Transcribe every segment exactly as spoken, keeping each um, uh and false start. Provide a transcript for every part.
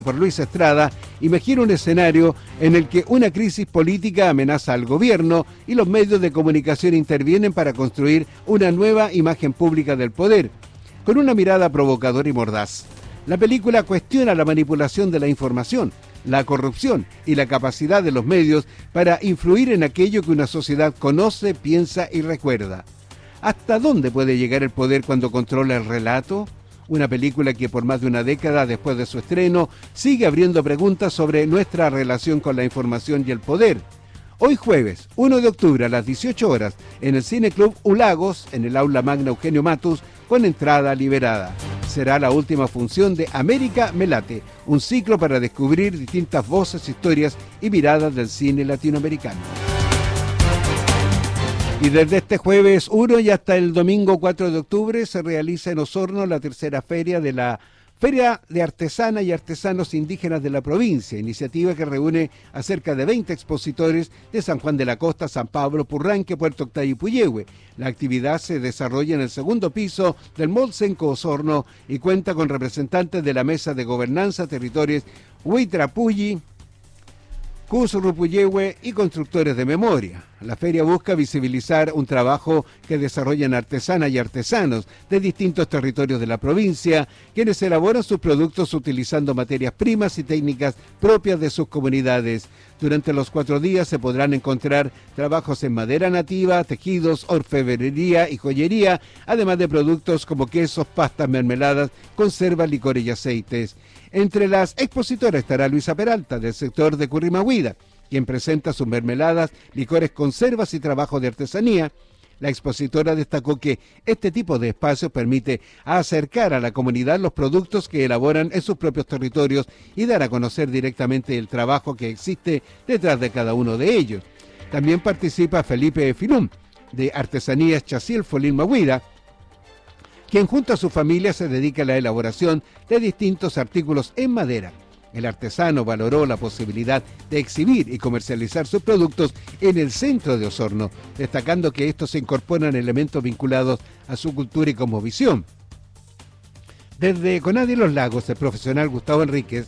por Luis Estrada, imagina un escenario en el que una crisis política amenaza al gobierno y los medios de comunicación intervienen para construir una nueva imagen pública del poder, con una mirada provocadora y mordaz. La película cuestiona la manipulación de la información, la corrupción y la capacidad de los medios para influir en aquello que una sociedad conoce, piensa y recuerda. ¿Hasta dónde puede llegar el poder cuando controla el relato? Una película que por más de una década después de su estreno sigue abriendo preguntas sobre nuestra relación con la información y el poder. Hoy jueves, primero de octubre a las dieciocho horas, en el Cine Club Ulagos, en el Aula Magna Eugenio Matus, con entrada liberada. Será la última función de América Me Late, un ciclo para descubrir distintas voces, historias y miradas del cine latinoamericano. Y desde este jueves primero y hasta el domingo cuatro de octubre se realiza en Osorno la tercera feria de la Feria de Artesanas y Artesanos Indígenas de la provincia, iniciativa que reúne a cerca de veinte expositores de San Juan de la Costa, San Pablo, Purranque, Puerto Octay y Puyehue. La actividad se desarrolla en el segundo piso del Mall Cenco Osorno y cuenta con representantes de la Mesa de Gobernanza, Territorios Huitrapuyi, Cusrupuyehue y constructores de memoria. La feria busca visibilizar un trabajo que desarrollan artesanas y artesanos de distintos territorios de la provincia, quienes elaboran sus productos utilizando materias primas y técnicas propias de sus comunidades. Durante los cuatro días se podrán encontrar trabajos en madera nativa, tejidos, orfebrería y joyería, además de productos como quesos, pastas, mermeladas, conservas, licores y aceites. Entre las expositoras estará Luisa Peralta, del sector de Currimahuida, quien presenta sus mermeladas, licores, conservas y trabajos de artesanía. La expositora destacó que este tipo de espacios permite acercar a la comunidad los productos que elaboran en sus propios territorios y dar a conocer directamente el trabajo que existe detrás de cada uno de ellos. También participa Felipe Filum, de Artesanías Chaciel Folín Mahuida, quien junto a su familia se dedica a la elaboración de distintos artículos en madera. El artesano valoró la posibilidad de exhibir y comercializar sus productos en el centro de Osorno, destacando que estos se incorporan elementos vinculados a su cultura y cosmovisión. Desde Conadi Los Lagos, el profesional Gustavo Enríquez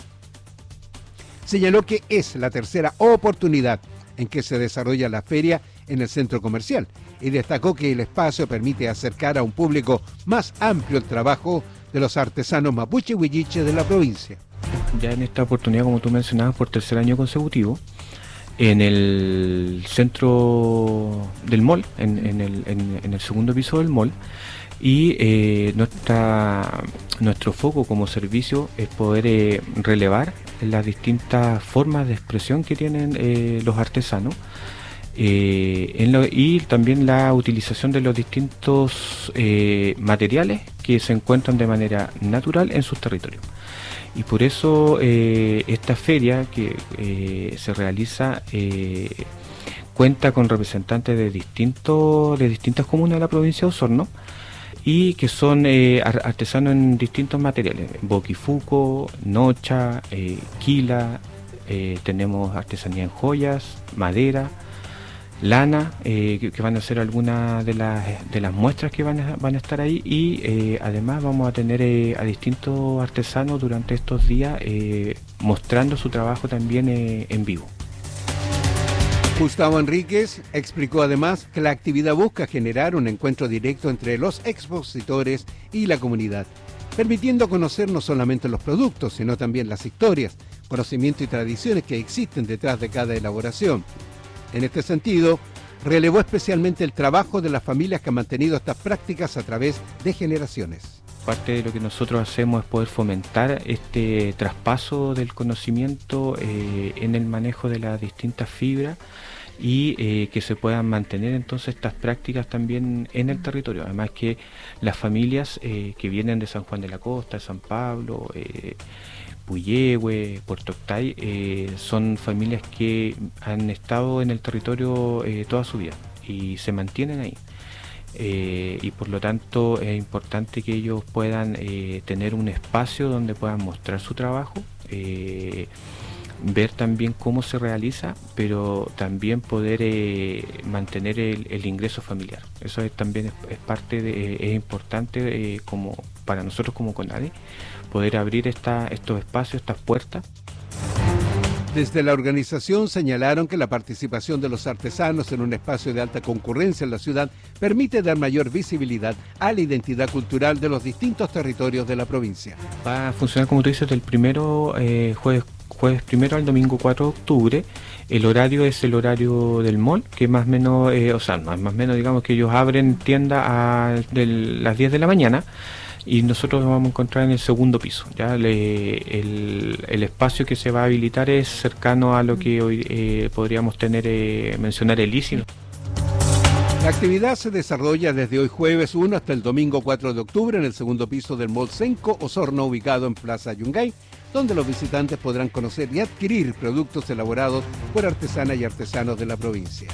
señaló que es la tercera oportunidad en que se desarrolla la feria en el centro comercial y destacó que el espacio permite acercar a un público más amplio el trabajo de los artesanos mapuche y huilliche de la provincia. Ya en esta oportunidad, como tú mencionabas, por tercer año consecutivo, en el centro del mall, en, en, el, en, en el segundo piso del mall, y eh, nuestra, nuestro foco como servicio es poder eh, relevar las distintas formas de expresión que tienen eh, los artesanos, eh, en lo, y también la utilización de los distintos eh, materiales que se encuentran de manera natural en sus territorios. Y por eso eh, esta feria que eh, se realiza eh, cuenta con representantes de, distintos, de distintas comunas de la provincia de Osorno y que son eh, artesanos en distintos materiales: boquifuco, nocha, eh, quila, eh, tenemos artesanía en joyas, madera, lana, eh, que, que van a ser algunas de las de las muestras que van a, van a estar ahí, y eh, además vamos a tener eh, a distintos artesanos durante estos días eh, mostrando su trabajo también eh, en vivo. Gustavo Enríquez explicó además que la actividad busca generar un encuentro directo entre los expositores y la comunidad, permitiendo conocer no solamente los productos, sino también las historias, conocimientos y tradiciones que existen detrás de cada elaboración. En este sentido, relevó especialmente el trabajo de las familias que han mantenido estas prácticas a través de generaciones. Parte de lo que nosotros hacemos es poder fomentar este traspaso del conocimiento eh, en el manejo de las distintas fibras y eh, que se puedan mantener entonces estas prácticas también en el territorio. Además que las familias eh, que vienen de San Juan de la Costa, de San Pablo, eh, Puyehue, Puerto Octay, eh, son familias que han estado en el territorio eh, toda su vida y se mantienen ahí. Eh, y por lo tanto es importante que ellos puedan eh, tener un espacio donde puedan mostrar su trabajo, eh, ver también cómo se realiza, pero también poder eh, mantener el, el ingreso familiar. Eso es, también es, es parte de, es importante eh, como para nosotros como CONADE, poder abrir esta, estos espacios, estas puertas. Desde la organización señalaron que la participación de los artesanos en un espacio de alta concurrencia en la ciudad permite dar mayor visibilidad a la identidad cultural de los distintos territorios de la provincia. Va a funcionar, como tú dices, del primero eh, jueves, jueves primero al domingo cuatro de octubre. El horario es el horario del mall, que más o menos, eh, o sea, más o menos digamos que ellos abren tienda a de las diez de la mañana. Y nosotros nos vamos a encontrar en el segundo piso. Ya le, el, el espacio que se va a habilitar es cercano a lo que hoy eh, podríamos tener, eh, mencionar el I C I. La actividad se desarrolla desde hoy jueves uno hasta el domingo cuatro de octubre en el segundo piso del Mall Senco Osorno, ubicado en Plaza Yungay, donde los visitantes podrán conocer y adquirir productos elaborados por artesanas y artesanos de la provincia.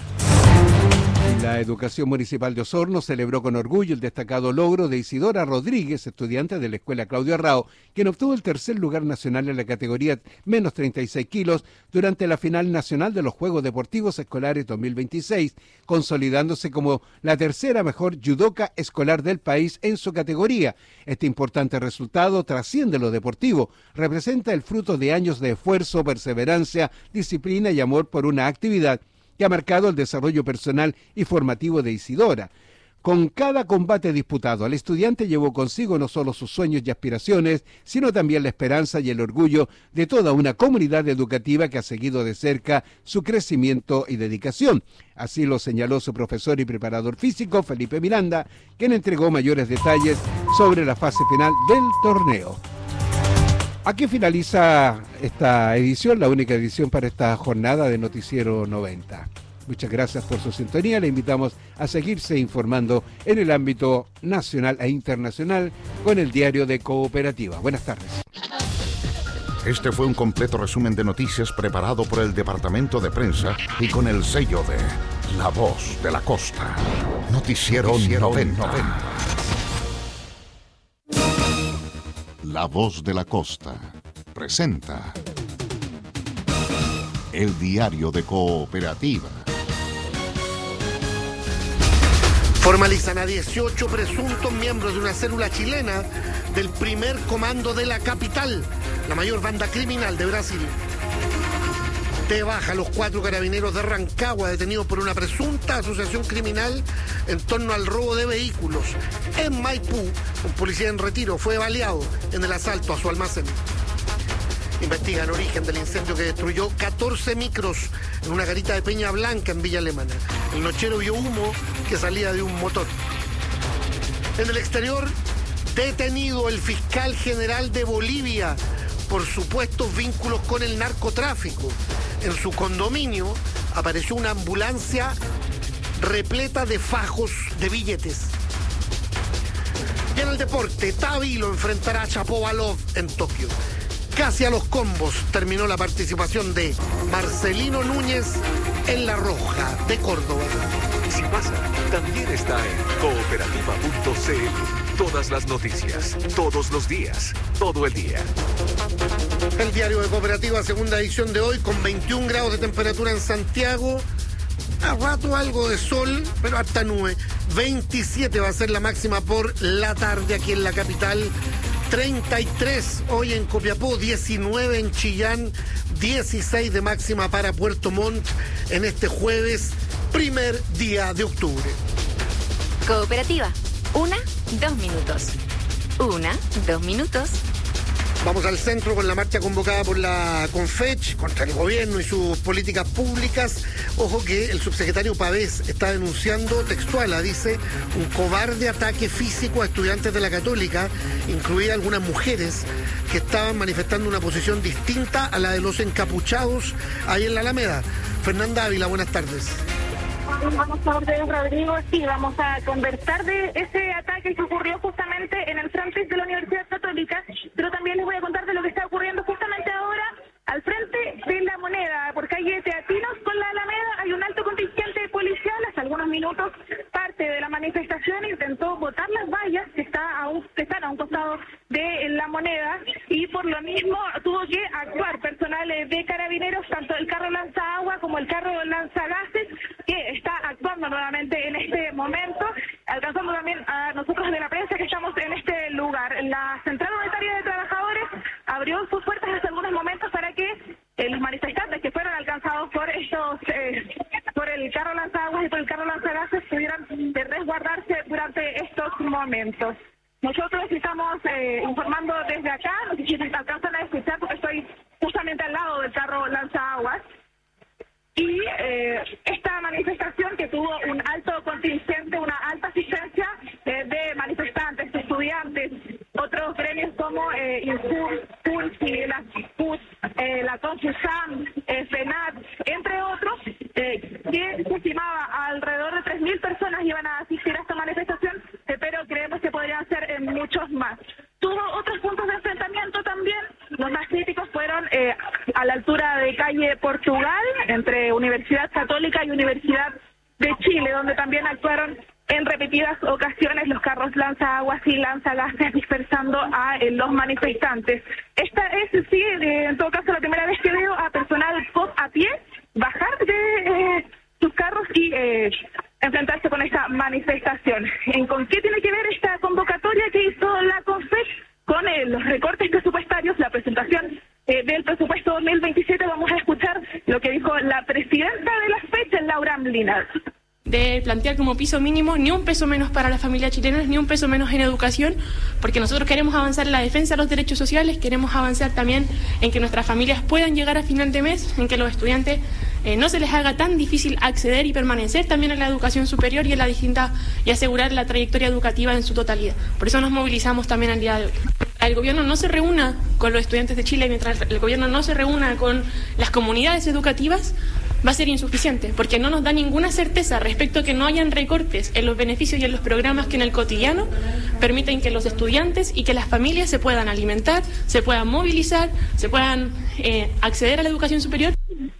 La Educación Municipal de Osorno celebró con orgullo el destacado logro de Isidora Rodríguez, estudiante de la Escuela Claudio Arrao, quien obtuvo el tercer lugar nacional en la categoría menos treinta y seis kilos durante la final nacional de los Juegos Deportivos Escolares dos mil veintiséis, consolidándose como la tercera mejor judoka escolar del país en su categoría. Este importante resultado trasciende lo deportivo, representa el fruto de años de esfuerzo, perseverancia, disciplina y amor por una actividad que ha marcado el desarrollo personal y formativo de Isidora. Con cada combate disputado, el estudiante llevó consigo no solo sus sueños y aspiraciones, sino también la esperanza y el orgullo de toda una comunidad educativa que ha seguido de cerca su crecimiento y dedicación. Así lo señaló su profesor y preparador físico, Felipe Miranda, quien entregó mayores detalles sobre la fase final del torneo. Aquí finaliza esta edición, la única edición para esta jornada de Noticiero noventa. Muchas gracias por su sintonía. Le invitamos a seguirse informando en el ámbito nacional e internacional con el Diario de Cooperativa. Buenas tardes. Este fue un completo resumen de noticias preparado por el Departamento de Prensa y con el sello de La Voz de la Costa. Noticiero, Noticiero noventa. noventa. La Voz de la Costa presenta el Diario de Cooperativa. Formalizan a dieciocho presuntos miembros de una célula chilena del primer comando de la capital, la mayor banda criminal de Brasil. De baja los cuatro carabineros de Rancagua detenidos por una presunta asociación criminal en torno al robo de vehículos. En Maipú, un policía en retiro fue baleado en el asalto a su almacén. Investigan origen del incendio que destruyó catorce micros en una garita de Peña Blanca en Villa Alemana. El nochero vio humo que salía de un motor. En el exterior, detenido el fiscal general de Bolivia por supuestos vínculos con el narcotráfico. En su condominio apareció una ambulancia repleta de fajos de billetes. Y en el deporte, Tavi lo enfrentará a Chapovalov en Tokio. Casi a los combos terminó la participación de Marcelino Núñez en La Roja de Córdoba. Si pasa, también está en cooperativa punto c l. Todas las noticias, todos los días, todo el día. El Diario de Cooperativa, segunda edición de hoy, con veintiún grados de temperatura en Santiago. A rato algo de sol, pero hasta nube. veintisiete va a ser la máxima por la tarde aquí en la capital. treinta y tres hoy en Copiapó, diecinueve en Chillán, dieciséis de máxima para Puerto Montt en este jueves, primer día de octubre. Cooperativa, una, dos minutos. Una, dos minutos. Vamos al centro con la marcha convocada por la CONFECH contra el gobierno y sus políticas públicas. Ojo que el subsecretario Pavés está denunciando, textual, dice, un cobarde ataque físico a estudiantes de la Católica, incluidas algunas mujeres que estaban manifestando una posición distinta a la de los encapuchados ahí en la Alameda. Fernanda Ávila, buenas tardes. Buenas tardes, Rodrigo. Sí, vamos a conversar de ese ataque que ocurrió justamente en el frontis de la Universidad Católica, pero también les voy a contar de lo que está ocurriendo justamente ahora al frente de La Moneda, por calle Teatinos con la Alameda. Hay un alto contingente policial. Hace algunos minutos parte de la manifestación intentó botar las vallas que, está a un, que están a un costado de La Moneda y por lo mismo tuvo que actuar personal de Carabineros momento. Nosotros estamos eh, informando desde acá, no sé si se alcanzan a escuchar porque estoy justamente al lado del carro lanzaguas. Y eh, esta manifestación que tuvo un alto contingente, una alta asistencia eh, de manifestantes, de estudiantes, otros gremios como eh, Insur, Pulsi, la C U T, eh, la Confusam, eh, FENAT, entre otros, eh, que se estimaba alrededor de tres mil personas iban a asistir a esta manifestación, eh, pero creemos que podrían ser eh, muchos más. Tuvo otros puntos de enfrentamiento también. Los más críticos fueron eh, a la altura de calle Portugal, entre Universidad Católica y Universidad de Chile, donde también actuaron en repetidas ocasiones los carros lanzaguas y lanzagases dispersando a eh, los manifestantes. Esta es, sí, eh, en todo caso, la primera vez que veo a personal P O P a pie bajar de eh, sus carros y eh, enfrentarse con esta manifestación. ¿En con qué tiene que ver esta convocatoria que hizo la CONFET? Con eh, los recortes presupuestarios, la presentación eh, del presupuesto dos mil veintisiete, vamos a escuchar lo que dijo la presidenta de las fechas, Laura Mlinar. De plantear como piso mínimo ni un peso menos para las familias chilenas, ni un peso menos en educación, porque nosotros queremos avanzar en la defensa de los derechos sociales, queremos avanzar también en que nuestras familias puedan llegar a final de mes, en que los estudiantes eh, no se les haga tan difícil acceder y permanecer también en la educación superior y en la distinta y asegurar la trayectoria educativa en su totalidad. Por eso nos movilizamos también al día de hoy. El gobierno no se reúna con los estudiantes de Chile, mientras el gobierno no se reúna con las comunidades educativas, va a ser insuficiente, porque no nos da ninguna certeza respecto a que no hayan recortes en los beneficios y en los programas que en el cotidiano permiten que los estudiantes y que las familias se puedan alimentar, se puedan movilizar, se puedan eh, acceder a la educación superior.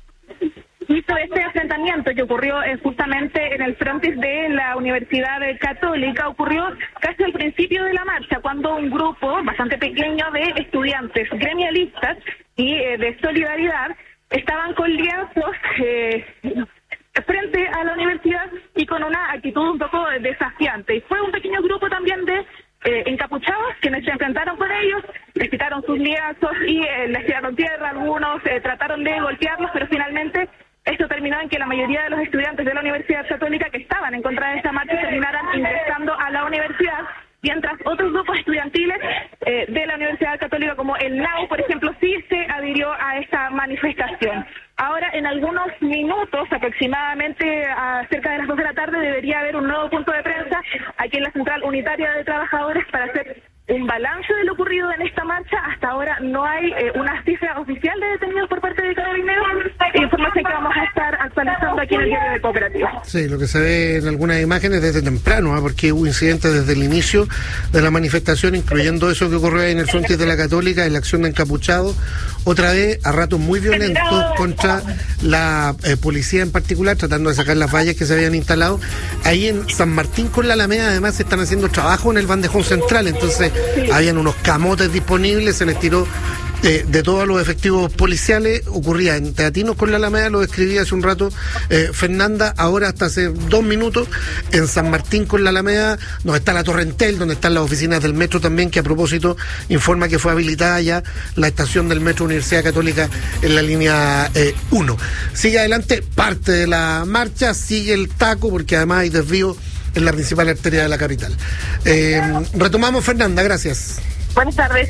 Visto este enfrentamiento que ocurrió eh, justamente en el frontis de la Universidad Católica, ocurrió casi al principio de la marcha, cuando un grupo bastante pequeño de estudiantes gremialistas y eh, de solidaridad estaban con lienzos eh, frente a la universidad y con una actitud un poco desafiante. Y fue un pequeño grupo también de eh, encapuchados quienes se enfrentaron con ellos, les quitaron sus lienzos y eh, les tiraron tierra. Algunos eh, trataron de golpearlos, pero finalmente esto terminó en que la mayoría de los estudiantes de la Universidad Católica que estaban en contra de esta marcha terminaran ingresando a la universidad, mientras otros grupos estudiantiles eh, de la Universidad Católica, como el N A U, por ejemplo, sí se adhirió a esta manifestación. Ahora, en algunos minutos, aproximadamente a cerca de las dos de la tarde, debería haber un nuevo punto de prensa aquí en la Central Unitaria de Trabajadores para hacer un balance de lo ocurrido en esta marcha. Hasta ahora no hay eh, una cifra oficial de detenidos por parte de Carabineros, información que vamos a estar actualizando aquí en el diario de Cooperativa. Sí, lo que se ve en algunas imágenes desde temprano, ¿eh? Porque hubo incidentes desde el inicio de la manifestación, incluyendo eso que ocurrió ahí en el frontis de la Católica, en la acción de encapuchados, otra vez a ratos muy violentos contra la eh, policía en particular, tratando de sacar las vallas que se habían instalado. Ahí en San Martín con la Alameda además se están haciendo trabajo en el bandejón central, entonces habían unos camotes disponibles, se les tiró eh, de todos los efectivos policiales. Ocurría en Teatinos con la Alameda, lo describía hace un rato eh, Fernanda, ahora hasta hace dos minutos en San Martín con la Alameda, donde está la Torrentel, donde están las oficinas del metro también, que a propósito informa que fue habilitada ya la estación del metro Universidad Católica en la línea eh, uno. Sigue adelante parte de la marcha, sigue el taco, porque además hay desvío en la principal arteria de la capital. Eh, retomamos, Fernanda, gracias. Buenas tardes.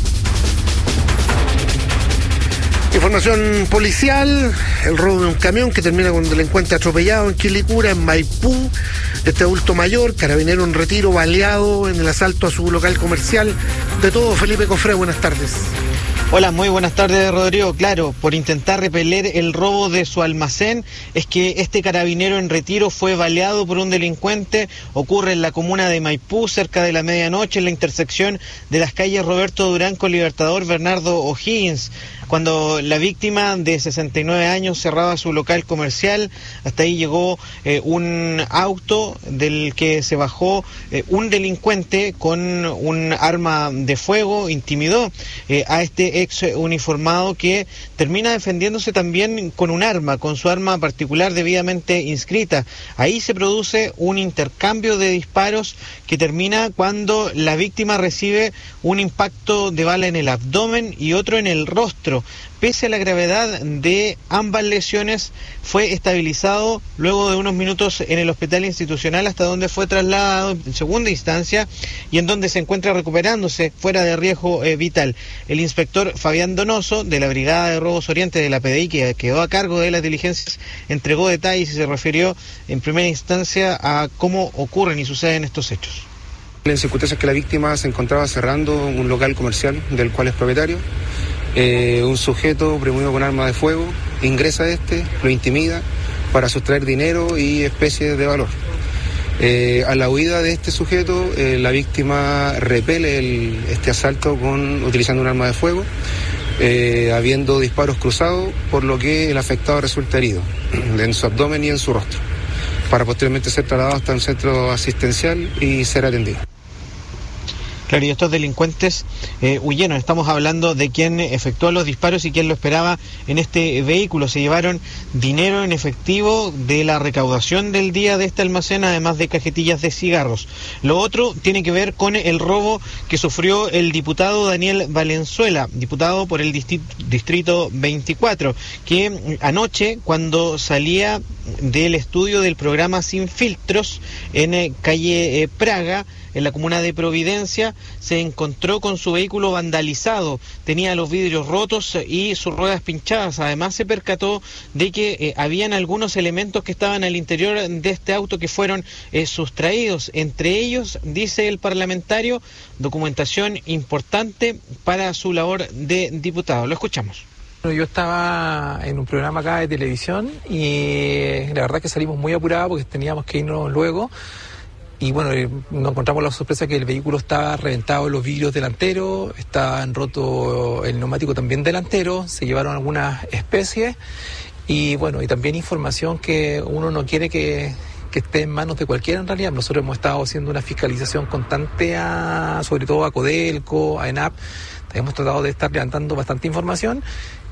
Información policial, el robo de un camión que termina con un delincuente atropellado en Quilicura, en Maipú. Este adulto mayor, carabinero en retiro, baleado en el asalto a su local comercial. De todo, Felipe Cofré, buenas tardes. Hola, muy buenas tardes, Rodrigo. Claro, por intentar repeler el robo de su almacén, es que este carabinero en retiro fue baleado por un delincuente. Ocurre en la comuna de Maipú, cerca de la medianoche, en la intersección de las calles Roberto Durán con Libertador Bernardo O'Higgins. Cuando la víctima de sesenta y nueve años cerraba su local comercial, hasta ahí llegó eh, un auto del que se bajó eh, un delincuente con un arma de fuego, intimidó eh, a este ex uniformado, que termina defendiéndose también con un arma, con su arma particular debidamente inscrita. Ahí se produce un intercambio de disparos que termina cuando la víctima recibe un impacto de bala en el abdomen y otro en el rostro. otro. Pese a la gravedad de ambas lesiones, fue estabilizado luego de unos minutos en el hospital institucional, hasta donde fue trasladado en segunda instancia y en donde se encuentra recuperándose fuera de riesgo eh, vital. El inspector Fabián Donoso, de la Brigada de Robos Oriente de la P D I, que quedó a cargo de las diligencias, entregó detalles y se refirió en primera instancia a cómo ocurren y suceden estos hechos. La circunstancia es que la víctima se encontraba cerrando un local comercial del cual es propietario. Eh, un sujeto premunido con arma de fuego ingresa a este, lo intimida para sustraer dinero y especies de valor. Eh, a la huida de este sujeto, eh, la víctima repele el, este asalto con, utilizando un arma de fuego, eh, habiendo disparos cruzados, por lo que el afectado resulta herido en su abdomen y en su rostro, para posteriormente ser trasladado hasta un centro asistencial y ser atendido. Claro, y estos delincuentes eh, huyeron. Estamos hablando de quien efectuó los disparos y quien lo esperaba en este vehículo. Se llevaron dinero en efectivo de la recaudación del día de este almacén, además de cajetillas de cigarros. Lo otro tiene que ver con el robo que sufrió el diputado Daniel Valenzuela, diputado por el distrito veinticuatro, que anoche, cuando salía del estudio del programa Sin Filtros en eh, calle eh, Praga, en la comuna de Providencia, se encontró con su vehículo vandalizado. Tenía los vidrios rotos y sus ruedas pinchadas. Además, se percató de que eh, habían algunos elementos que estaban al interior de este auto que fueron eh, sustraídos. Entre ellos, dice el parlamentario, documentación importante para su labor de diputado. Lo escuchamos. Yo estaba en un programa acá de televisión y la verdad que salimos muy apurados porque teníamos que irnos luego. Y bueno, nos encontramos la sorpresa que el vehículo estaba reventado en los vidrios delanteros, estaban roto el neumático también delantero, se llevaron algunas especies y bueno, y también información que uno no quiere que, que esté en manos de cualquiera en realidad. Nosotros hemos estado haciendo una fiscalización constante, a, sobre todo a Codelco, a ENAP, hemos tratado de estar levantando bastante información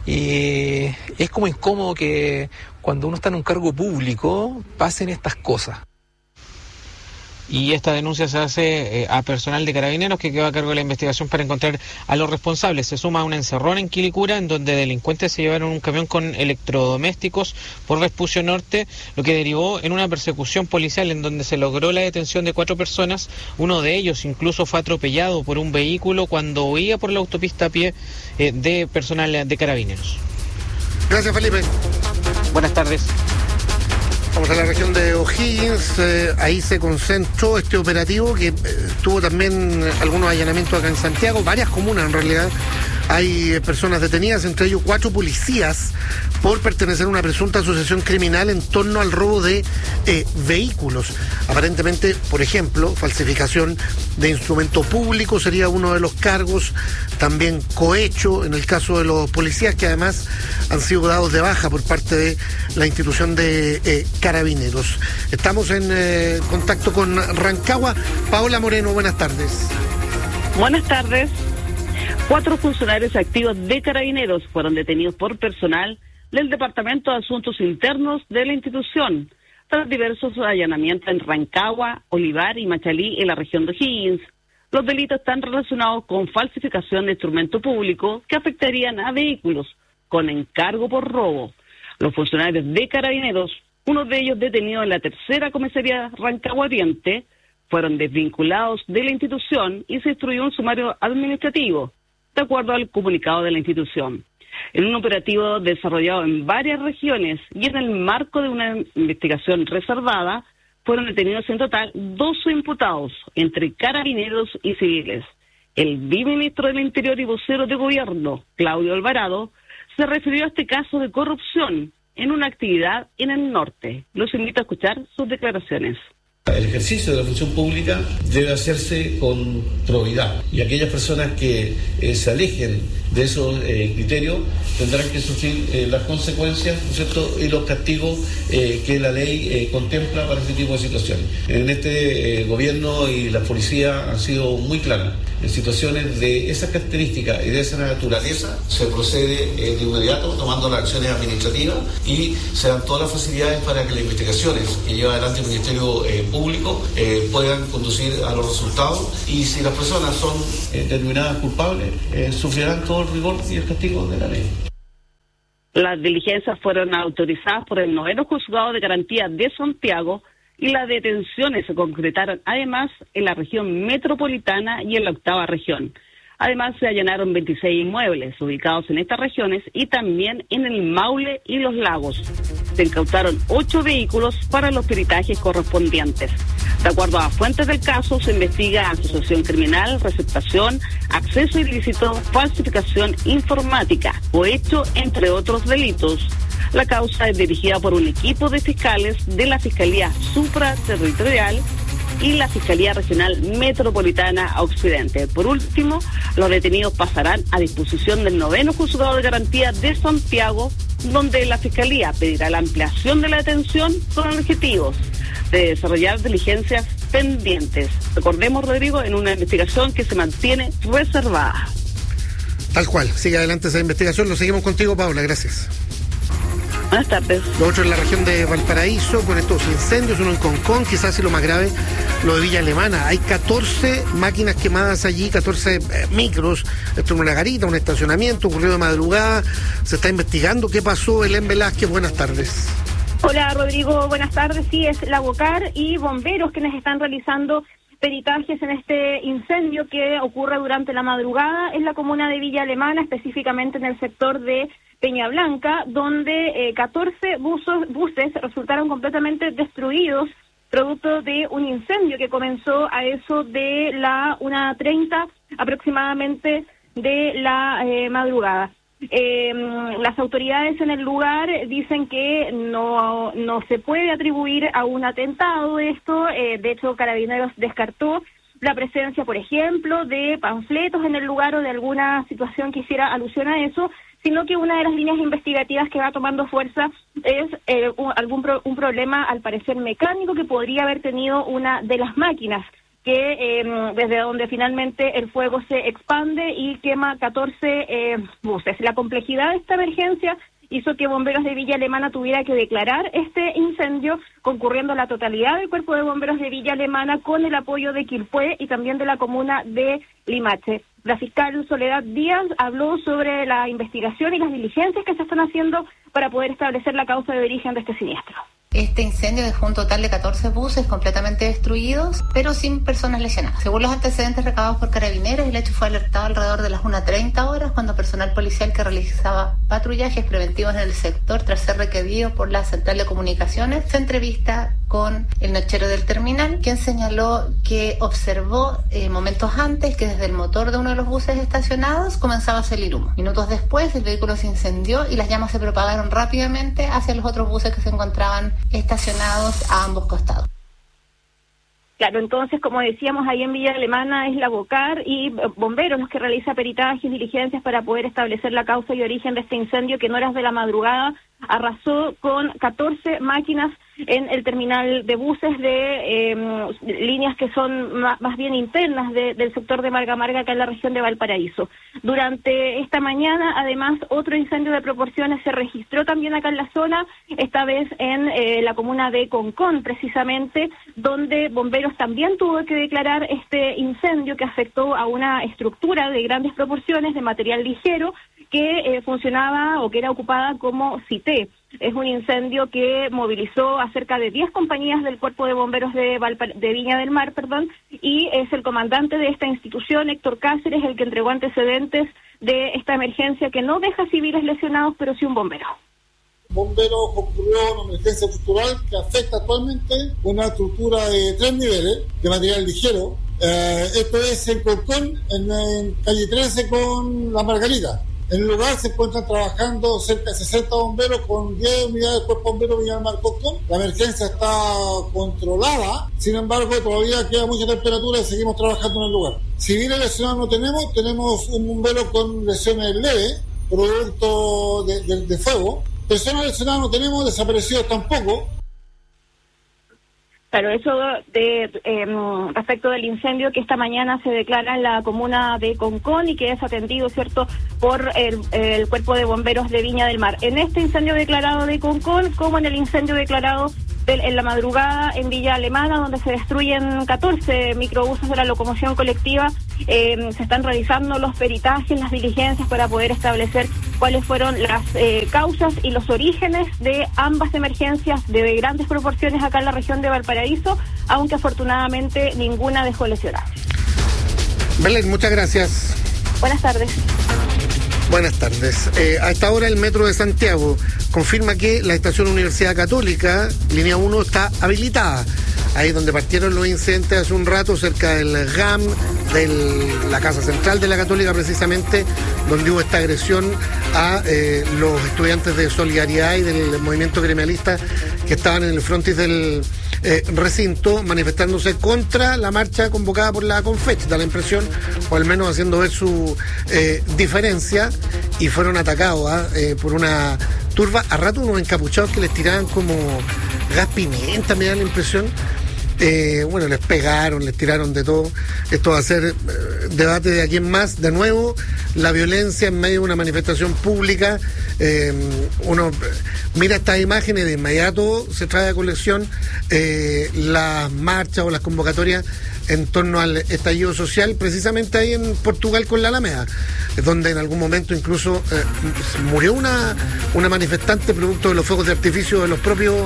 y es como incómodo que cuando uno está en un cargo público pasen estas cosas. Y esta denuncia se hace eh, a personal de Carabineros que quedó a cargo de la investigación para encontrar a los responsables. Se suma a una encerrona en Quilicura, en donde delincuentes se llevaron un camión con electrodomésticos por Vespucio Norte, lo que derivó en una persecución policial en donde se logró la detención de cuatro personas. Uno de ellos incluso fue atropellado por un vehículo cuando huía por la autopista a pie eh, de personal de Carabineros. Gracias, Felipe. Buenas tardes. Vamos a la región de O'Higgins, eh, ahí se concentró este operativo que eh, tuvo también algunos allanamientos acá en Santiago, varias comunas en realidad. Hay eh, personas detenidas, entre ellos cuatro policías, por pertenecer a una presunta asociación criminal en torno al robo de eh, vehículos. Aparentemente, por ejemplo, falsificación de instrumento público sería uno de los cargos, también cohecho en el caso de los policías, que además han sido dados de baja por parte de la institución de eh, Carabineros. Estamos en eh, contacto con Rancagua. Paola Moreno, buenas tardes. Buenas tardes. Cuatro funcionarios activos de Carabineros fueron detenidos por personal del Departamento de Asuntos Internos de la institución tras diversos allanamientos en Rancagua, Olivar y Machalí en la región de O'Higgins. Los delitos están relacionados con falsificación de instrumento público que afectarían a vehículos con encargo por robo. Los funcionarios de Carabineros, uno de ellos detenido en la tercera comisaría Rancagua Oriente, fueron desvinculados de la institución y se instruyó un sumario administrativo, de acuerdo al comunicado de la institución. En un operativo desarrollado en varias regiones y en el marco de una investigación reservada, fueron detenidos en total doce imputados, entre carabineros y civiles. El viceministro del Interior y vocero de gobierno, Claudio Alvarado, se refirió a este caso de corrupción en una actividad en el norte. Los invito a escuchar sus declaraciones. El ejercicio de la función pública debe hacerse con probidad y aquellas personas que eh, se alejen de esos eh, criterios tendrán que sufrir eh, las consecuencias, ¿no es cierto?, y los castigos eh, que la ley eh, contempla para este tipo de situaciones. En este eh, gobierno y la policía han sido muy claras en situaciones de esas características y de esa naturaleza, se procede eh, de inmediato tomando las acciones administrativas y se dan todas las facilidades para que las investigaciones que lleva adelante el Ministerio eh, Público eh, puedan conducir a los resultados, y si las personas son eh, determinadas culpables, eh, sufrirán todo el rigor y el castigo de la ley. Las diligencias fueron autorizadas por el noveno Juzgado de Garantía de Santiago y las detenciones se concretaron además en la región metropolitana y en la octava región. Además, se allanaron veintiséis inmuebles ubicados en estas regiones y también en el Maule y los Lagos. Se incautaron ocho vehículos para los peritajes correspondientes. De acuerdo a fuentes del caso, se investiga asociación criminal, receptación, acceso ilícito, falsificación informática, cohecho, entre otros delitos. La causa es dirigida por un equipo de fiscales de la Fiscalía Supraterritorial y la Fiscalía Regional Metropolitana Occidente. Por último, los detenidos pasarán a disposición del noveno Juzgado de Garantía de Santiago, donde la Fiscalía pedirá la ampliación de la detención con objetivos de desarrollar diligencias pendientes. Recordemos, Rodrigo, en una investigación que se mantiene reservada. Tal cual, sigue adelante esa investigación. Lo seguimos contigo, Paula, gracias. Buenas tardes. Lo otro en la región de Valparaíso, con estos incendios, uno en Concón, quizás y lo más grave, lo de Villa Alemana. Hay catorce máquinas quemadas allí, catorce eh, micros, esto en una garita, un estacionamiento, ocurrió de madrugada, se está investigando. ¿Qué pasó? Belén Velázquez, buenas tardes. Hola, Rodrigo, buenas tardes. Sí, es la Bocar y bomberos quienes están realizando peritajes en este incendio que ocurre durante la madrugada en la comuna de Villa Alemana, específicamente en el sector de Peña Blanca, donde eh, catorce busos, buses resultaron completamente destruidos producto de un incendio que comenzó a eso de la una treinta aproximadamente de la eh, madrugada. Eh, las autoridades en el lugar dicen que no, no se puede atribuir a un atentado esto, eh, de hecho Carabineros descartó la presencia, por ejemplo, de panfletos en el lugar o de alguna situación que hiciera alusión a eso, sino que una de las líneas investigativas que va tomando fuerza es eh, un, algún pro, un problema, al parecer mecánico, que podría haber tenido una de las máquinas, que eh, desde donde finalmente el fuego se expande y quema catorce eh, buses. La complejidad de esta emergencia hizo que bomberos de Villa Alemana tuviera que declarar este incendio, concurriendo la totalidad del cuerpo de bomberos de Villa Alemana con el apoyo de Quilpué y también de la comuna de Limache. La fiscal Soledad Díaz habló sobre la investigación y las diligencias que se están haciendo para poder establecer la causa de origen de este siniestro. Este incendio dejó un total de catorce buses completamente destruidos, pero sin personas lesionadas. Según los antecedentes recabados por Carabineros, el hecho fue alertado alrededor de las una treinta horas, cuando personal policial que realizaba patrullajes preventivos en el sector, tras ser requerido por la Central de Comunicaciones, se entrevista con el nochero del terminal, quien señaló que observó eh, momentos antes que desde el motor de uno de los buses estacionados comenzaba a salir humo. Minutos después, el vehículo se incendió y las llamas se propagaron rápidamente hacia los otros buses que se encontraban estacionados a ambos costados. Claro, entonces, como decíamos, ahí en Villa Alemana es la Bocar y bomberos los que realiza peritajes, diligencias para poder establecer la causa y origen de este incendio que en horas de la madrugada arrasó con catorce máquinas en el terminal de buses de eh, líneas que son más, más bien internas de, del sector de Marga Marga, acá en la región de Valparaíso. Durante esta mañana, además, otro incendio de proporciones se registró también acá en la zona, esta vez en eh, la comuna de Concón, precisamente, donde bomberos también tuvo que declarar este incendio que afectó a una estructura de grandes proporciones de material ligero que eh, funcionaba o que era ocupada como CITE. Es un incendio que movilizó a cerca de diez compañías del Cuerpo de Bomberos de, Valpar- de Viña del Mar, perdón, y es el comandante de esta institución, Héctor Cáceres, el que entregó antecedentes de esta emergencia que no deja civiles lesionados, pero sí un bombero. Bomberos ocurrió una emergencia estructural que afecta actualmente una estructura de tres niveles de material ligero. Eh, esto es en Concón, en, en calle trece con La Margarita. En el lugar se encuentran trabajando cerca de sesenta bomberos con diez unidades del Cuerpo Bombero Villa del Mar Concón. La emergencia está controlada, sin embargo todavía queda mucha temperatura y seguimos trabajando en el lugar. Civiles lesionados no tenemos, tenemos un bombero con lesiones leves, producto de, de, de fuego. Personas lesionadas no tenemos, desaparecidos tampoco. Claro, eso de eh, respecto del incendio que esta mañana se declara en la comuna de Concón y que es atendido, ¿cierto?, por el, el Cuerpo de Bomberos de Viña del Mar. En este incendio declarado de Concón, como en el incendio declarado de, en la madrugada en Villa Alemana, donde se destruyen catorce microbuses de la locomoción colectiva, eh, se están realizando los peritajes, las diligencias para poder establecer cuáles fueron las eh, causas y los orígenes de ambas emergencias de grandes proporciones acá en la región de Valparaíso, aunque afortunadamente ninguna dejó lesionados. Belén, muchas gracias. Buenas tardes. Buenas tardes. Eh, a esta hora el Metro de Santiago confirma que la estación Universidad Católica, línea uno, está habilitada. Ahí donde partieron los incidentes hace un rato, cerca del G A M, de la Casa Central de la Católica, precisamente, donde hubo esta agresión a eh, los estudiantes de Solidaridad y del movimiento gremialista que estaban en el frontis del eh, recinto, manifestándose contra la marcha convocada por la Confech, da la impresión, o al menos haciendo ver su eh, diferencia, y fueron atacados ¿eh? Eh, por una turba, a rato unos encapuchados que les tiraban como gas pimienta, me da la impresión. Eh, bueno, les pegaron, les tiraron de todo. Esto va a ser eh, debate de aquí en más. De nuevo, la violencia en medio de una manifestación pública. Eh, uno mira estas imágenes y de inmediato se trae a colección eh, las marchas o las convocatorias en torno al estallido social, precisamente ahí en Portugal con la Alameda, donde en algún momento incluso eh, murió una, una manifestante producto de los fuegos de artificio de los propios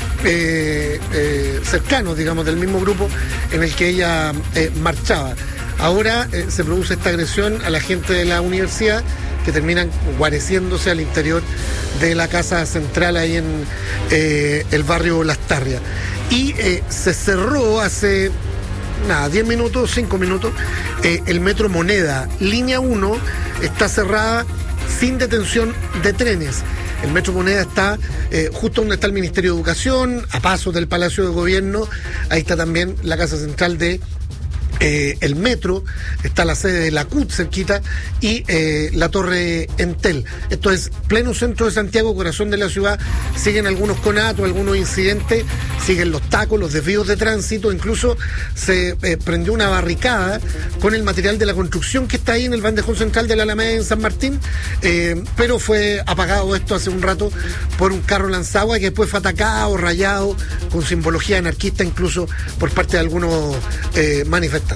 Eh, eh, cercanos, digamos, del mismo grupo en el que ella eh, marchaba. Ahora eh, se produce esta agresión a la gente de la universidad, que terminan guareciéndose al interior de la casa central ahí en eh, el barrio Lastarria. Y eh, se cerró hace nada, diez minutos, cinco minutos, eh, el Metro Moneda, línea uno, está cerrada sin detención de trenes. El Metro Moneda está eh, justo donde está el Ministerio de Educación, a pasos del Palacio de Gobierno. Ahí está también la Casa Central de eh, el Metro, está la sede de la C U T cerquita y eh, la Torre Entel. Esto es pleno centro de Santiago, corazón de la ciudad. Siguen algunos conatos, algunos incidentes, siguen los tacos, los desvíos de tránsito. Incluso se eh, prendió una barricada con el material de la construcción que está ahí en el bandejón central de la Alameda en San Martín, eh, pero fue apagado esto hace un rato por un carro lanzagua que después fue atacado, rayado, con simbología anarquista incluso por parte de algunos eh, manifestantes.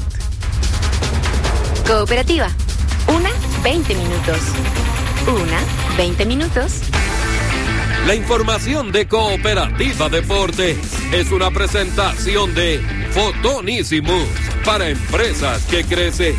Cooperativa. Una, veinte minutos. Una, veinte minutos. La información de Cooperativa Deportes es una presentación de Fotonísimos para empresas que crecen.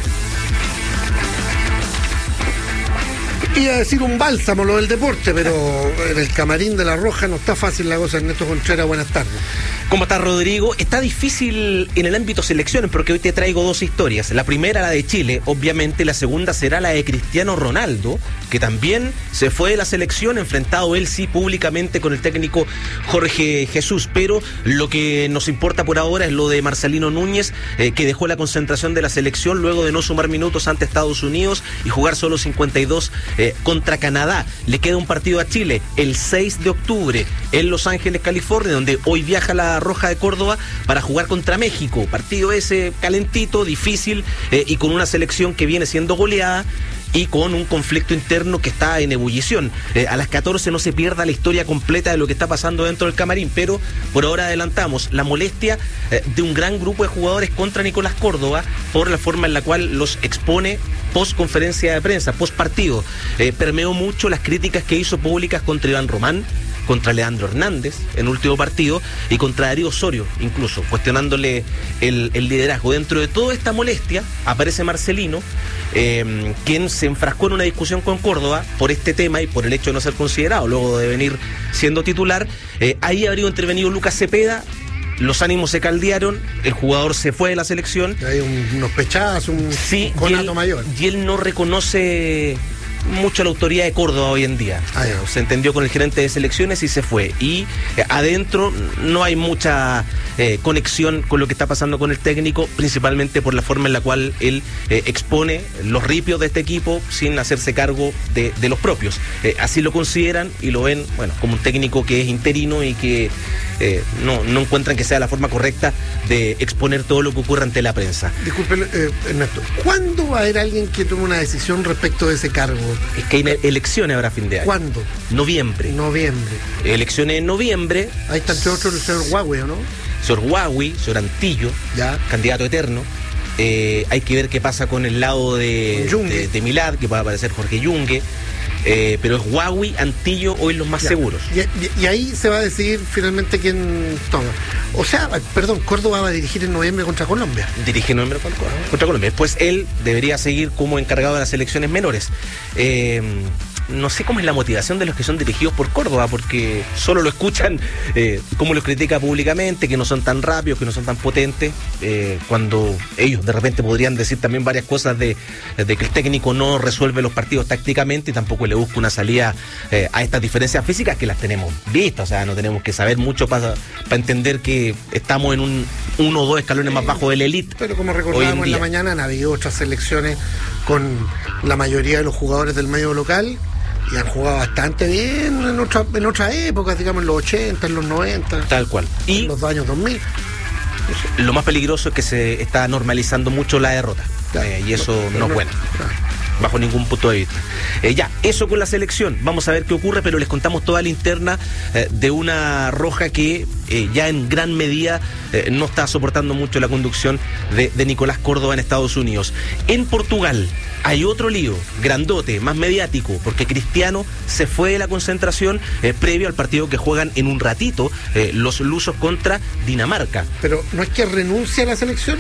Iba a decir un bálsamo lo del deporte, pero en el camarín de La Roja no está fácil la cosa. Ernesto Contreras, buenas tardes. ¿Cómo estás, Rodrigo? Está difícil en el ámbito selecciones porque hoy te traigo dos historias. La primera, la de Chile, obviamente. La segunda será la de Cristiano Ronaldo, que también se fue de la selección, enfrentado él sí públicamente con el técnico Jorge Jesús. Pero lo que nos importa por ahora es lo de Marcelino Núñez, eh, que dejó la concentración de la selección luego de no sumar minutos ante Estados Unidos y jugar solo cincuenta y dos eh, contra Canadá. Le queda un partido a Chile el seis de octubre en Los Ángeles, California, donde hoy viaja la Roja de Córdoba para jugar contra México. Partido ese calentito, difícil eh, y con una selección que viene siendo goleada y con un conflicto interno que está en ebullición. Eh, a las catorce no se pierda la historia completa de lo que está pasando dentro del camarín, pero por ahora adelantamos la molestia eh, de un gran grupo de jugadores contra Nicolás Córdoba por la forma en la cual los expone post conferencia de prensa, post partido. Eh, permeó mucho las críticas que hizo públicas contra Iván Román, contra Leandro Hernández en último partido y contra Darío Osorio, incluso cuestionándole el, el liderazgo. Dentro de toda esta molestia aparece Marcelino, eh, quien se enfrascó en una discusión con Córdoba por este tema y por el hecho de no ser considerado luego de venir siendo titular. Eh, ahí habría intervenido Lucas Cepeda. Los ánimos se caldearon, el jugador se fue de la selección. Hay un, unos pechazos, un sí, conato mayor. Y él no reconoce mucho la autoridad de Córdoba hoy en día. Ah, yeah. Se entendió con el gerente de selecciones y se fue. Y eh, adentro no hay mucha eh, conexión con lo que está pasando con el técnico, principalmente por la forma en la cual él eh, expone los ripios de este equipo sin hacerse cargo de, de los propios. Eh, así lo consideran y lo ven, bueno, como un técnico que es interino y que eh, no, no encuentran que sea la forma correcta de exponer todo lo que ocurre ante la prensa. Disculpe, eh, Ernesto, ¿cuándo va a haber alguien que tome una decisión respecto de ese cargo? Es que hay elecciones ahora a fin de año. ¿Cuándo? Noviembre. Noviembre. Elecciones en noviembre. Ahí está entre otros el señor Huawei, ¿o no? Señor Huawei, señor Antillo, ya. Candidato eterno. Eh, hay que ver qué pasa con el lado de, de, de Milad, que va a aparecer Jorge Yungue. Eh, pero es Huawei, Antillo, hoy los más ya. seguros. Y, y, y ahí se va a decidir finalmente quién toma. O sea, perdón, Córdoba va a dirigir en noviembre contra Colombia. Dirige en noviembre contra, contra Colombia. Después él debería seguir como encargado de las elecciones menores. Eh, no sé cómo es la motivación de los que son dirigidos por Córdoba, porque solo lo escuchan eh, cómo los critica públicamente, que no son tan rápidos, que no son tan potentes, eh, cuando ellos de repente podrían decir también varias cosas de, de que el técnico no resuelve los partidos tácticamente y tampoco le busca una salida eh, a estas diferencias físicas que las tenemos vistas. O sea, no tenemos que saber mucho para pa entender que estamos en un uno o dos escalones más bajo de la élite. Pero como recordábamos en, en la mañana, han habido otras selecciones con la mayoría de los jugadores del medio local y han jugado bastante bien en otra, en otras épocas, digamos en los ochenta, en los noventa. Tal cual. Y en los años dos mil. Lo más peligroso es que se está normalizando mucho la derrota. Claro, eh, y eso no, no es bueno. Claro. Bajo ningún punto de vista. Eh, ya, eso con la selección. Vamos a ver qué ocurre, pero les contamos toda la interna eh, de una Roja que eh, ya en gran medida eh, no está soportando mucho la conducción de, de Nicolás Córdoba en Estados Unidos. En Portugal hay otro lío, grandote, más mediático, porque Cristiano se fue de la concentración eh, previo al partido que juegan en un ratito eh, los lusos contra Dinamarca. Pero ¿no es que renuncia a la selección?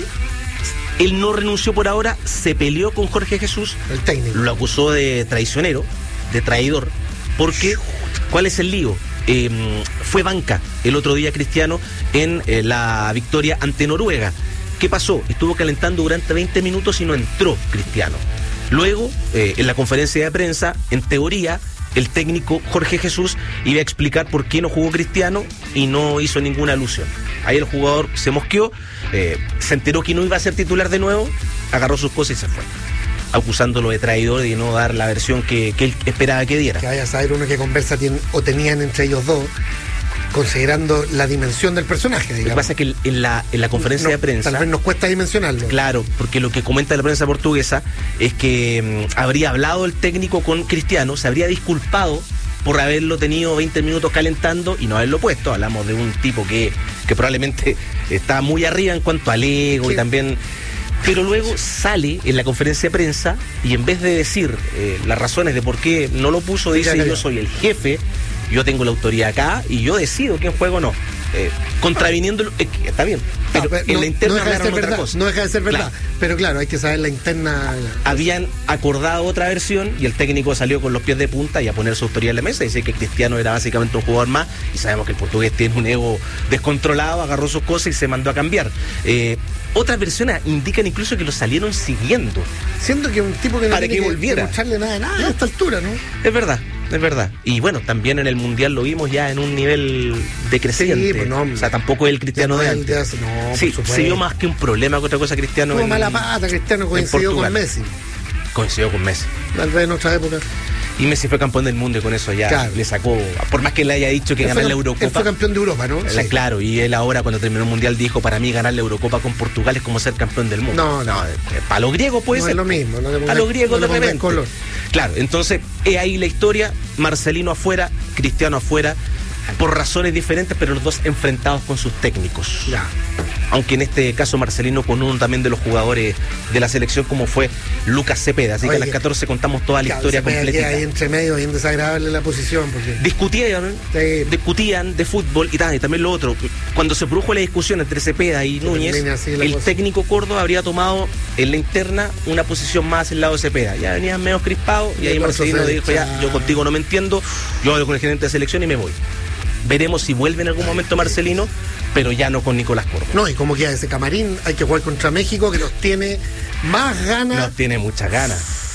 Él no renunció por ahora, se peleó con Jorge Jesús, el técnico. Lo acusó de traicionero, de traidor, porque ¿cuál es el lío? Eh, fue banca el otro día Cristiano en eh, la victoria ante Noruega. ¿Qué pasó? Estuvo calentando durante veinte minutos y no entró Cristiano. Luego, eh, en la conferencia de prensa, en teoría, el técnico Jorge Jesús iba a explicar por qué no jugó Cristiano y no hizo ninguna alusión. Ahí el jugador se mosqueó, eh, se enteró que no iba a ser titular de nuevo, agarró sus cosas y se fue, acusándolo de traidor y de no dar la versión que, que él esperaba que diera. Que vaya a saber uno qué conversa tienen, o tenían entre ellos dos, considerando la dimensión del personaje, digamos. Lo que pasa es que en la, en la conferencia no, de prensa... Tal vez nos cuesta dimensionarlo. Claro, porque lo que comenta la prensa portuguesa es que mmm, habría hablado el técnico con Cristiano, se habría disculpado por haberlo tenido veinte minutos calentando y no haberlo puesto. Hablamos de un tipo que, que probablemente está muy arriba en cuanto al ego, sí. Y también... Pero luego sale en la conferencia de prensa y en vez de decir eh, las razones de por qué no lo puso, dice: yo soy el jefe, yo tengo la autoridad acá y yo decido quién juega o no. Eh, contraviniendo, eh, está bien, pero, no, pero en no, la interna no deja de ser otra verdad, cosa. no deja de ser verdad, Claro. Pero claro, hay que saber la interna. Habían acordado otra versión y el técnico salió con los pies de punta y a poner su autoridad en la mesa y decir que Cristiano era básicamente un jugador más, y sabemos que el portugués tiene un ego descontrolado, agarró sus cosas y se mandó a cambiar. Eh, otras versiones indican incluso que lo salieron siguiendo, siendo que un tipo que no para tiene que volviera, que lucharle nada de nada a esta altura, ¿no? Es verdad. Es verdad. Y bueno, también en el Mundial lo vimos ya en un nivel decreciente. Sí, pues no, o sea, tampoco es el Cristiano de antes. De hace, no, sí, se vio más que un problema que otra cosa Cristiano. Tuvo en, mala pata, Cristiano coincidió con Messi. Coincidió con Messi. Tal vez en otra época. Y Messi fue campeón del mundo y con eso ya claro. le sacó, por más que le haya dicho que él ganar fue, la Eurocopa. Él fue campeón de Europa, ¿no? La, sí. Claro, y él ahora cuando terminó el Mundial dijo: para mí ganar la Eurocopa con Portugal es como ser campeón del mundo. No, no. no para los griegos puede no ser. Es lo mismo. No a los griegos no de repente. Color. Claro, entonces es ahí la historia. Marcelino afuera, Cristiano afuera, por razones diferentes, pero los dos enfrentados con sus técnicos. Ya. Aunque en este caso Marcelino con uno también de los jugadores de la selección, como fue Lucas Cepeda. Así Oye, que a las catorce contamos toda la historia completa. Ahí entre medio, bien desagradable la posición. Porque... Discutían, sí. discutían de fútbol y, tal, y también lo otro. Cuando se produjo la discusión entre Cepeda y sí, Núñez, el cosa. técnico Córdoba habría tomado en la interna una posición más al lado de Cepeda. Ya venían medio crispados y, y ahí Marcelino dijo: ya, yo contigo no me entiendo, yo hablo con el gerente de selección y me voy. Veremos si vuelve en algún momento Marcelino, pero ya no con Nicolás Córdoba. No, y como queda ese camarín, hay que jugar contra México, que los tiene más ganas. Nos tiene muchas ganas.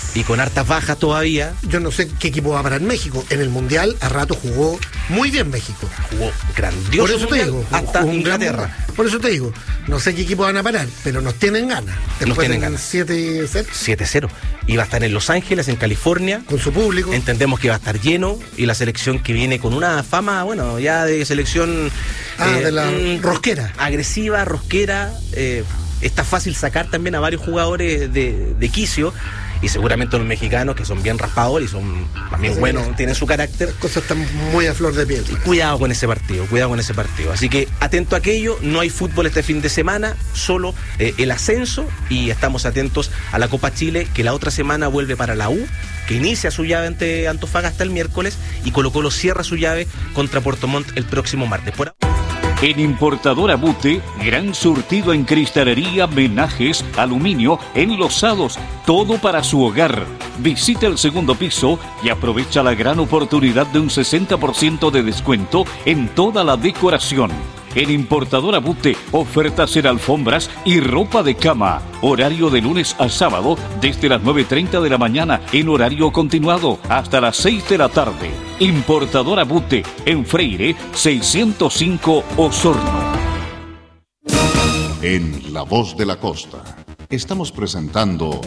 y con hartas bajas todavía. Yo no sé qué equipo va a parar México. En el Mundial a rato jugó muy bien México. Jugó grandioso. Por eso te digo, hasta Inglaterra. Por eso te digo, no sé qué equipo van a parar, pero nos tienen ganas. Nos tienen ganas. siete cero. siete cero. Y va a estar en Los Ángeles, en California. Con su público. Entendemos que va a estar lleno. Y la selección que viene con una fama, bueno, ya de selección... Ah, eh, de la mm, rosquera. Agresiva, rosquera. Eh, está fácil sacar también a varios jugadores de, de quicio. Y seguramente los mexicanos, que son bien raspadores y son también sí, buenos, tienen su carácter. Las cosas están muy a flor de piel. Cuidado con ese partido, cuidado con ese partido. Así que atento a aquello, no hay fútbol este fin de semana, solo eh, el ascenso, y estamos atentos a la Copa Chile, que la otra semana vuelve para la U, que inicia su llave ante Antofagasta el miércoles, y Colo-Colo cierra su llave contra Puerto Montt el próximo martes. Por... En Importadora Bute, gran surtido en cristalería, menajes, aluminio, enlosados, todo para su hogar. Visita el segundo piso y aprovecha la gran oportunidad de un sesenta por ciento de descuento en toda la decoración. En Importadora Bute, ofertas en alfombras y ropa de cama. Horario de lunes a sábado desde las nueve y treinta de la mañana en horario continuado hasta las seis de la tarde. Importadora Bute, en Freire seiscientos cinco Osorno. En La Voz de la Costa estamos presentando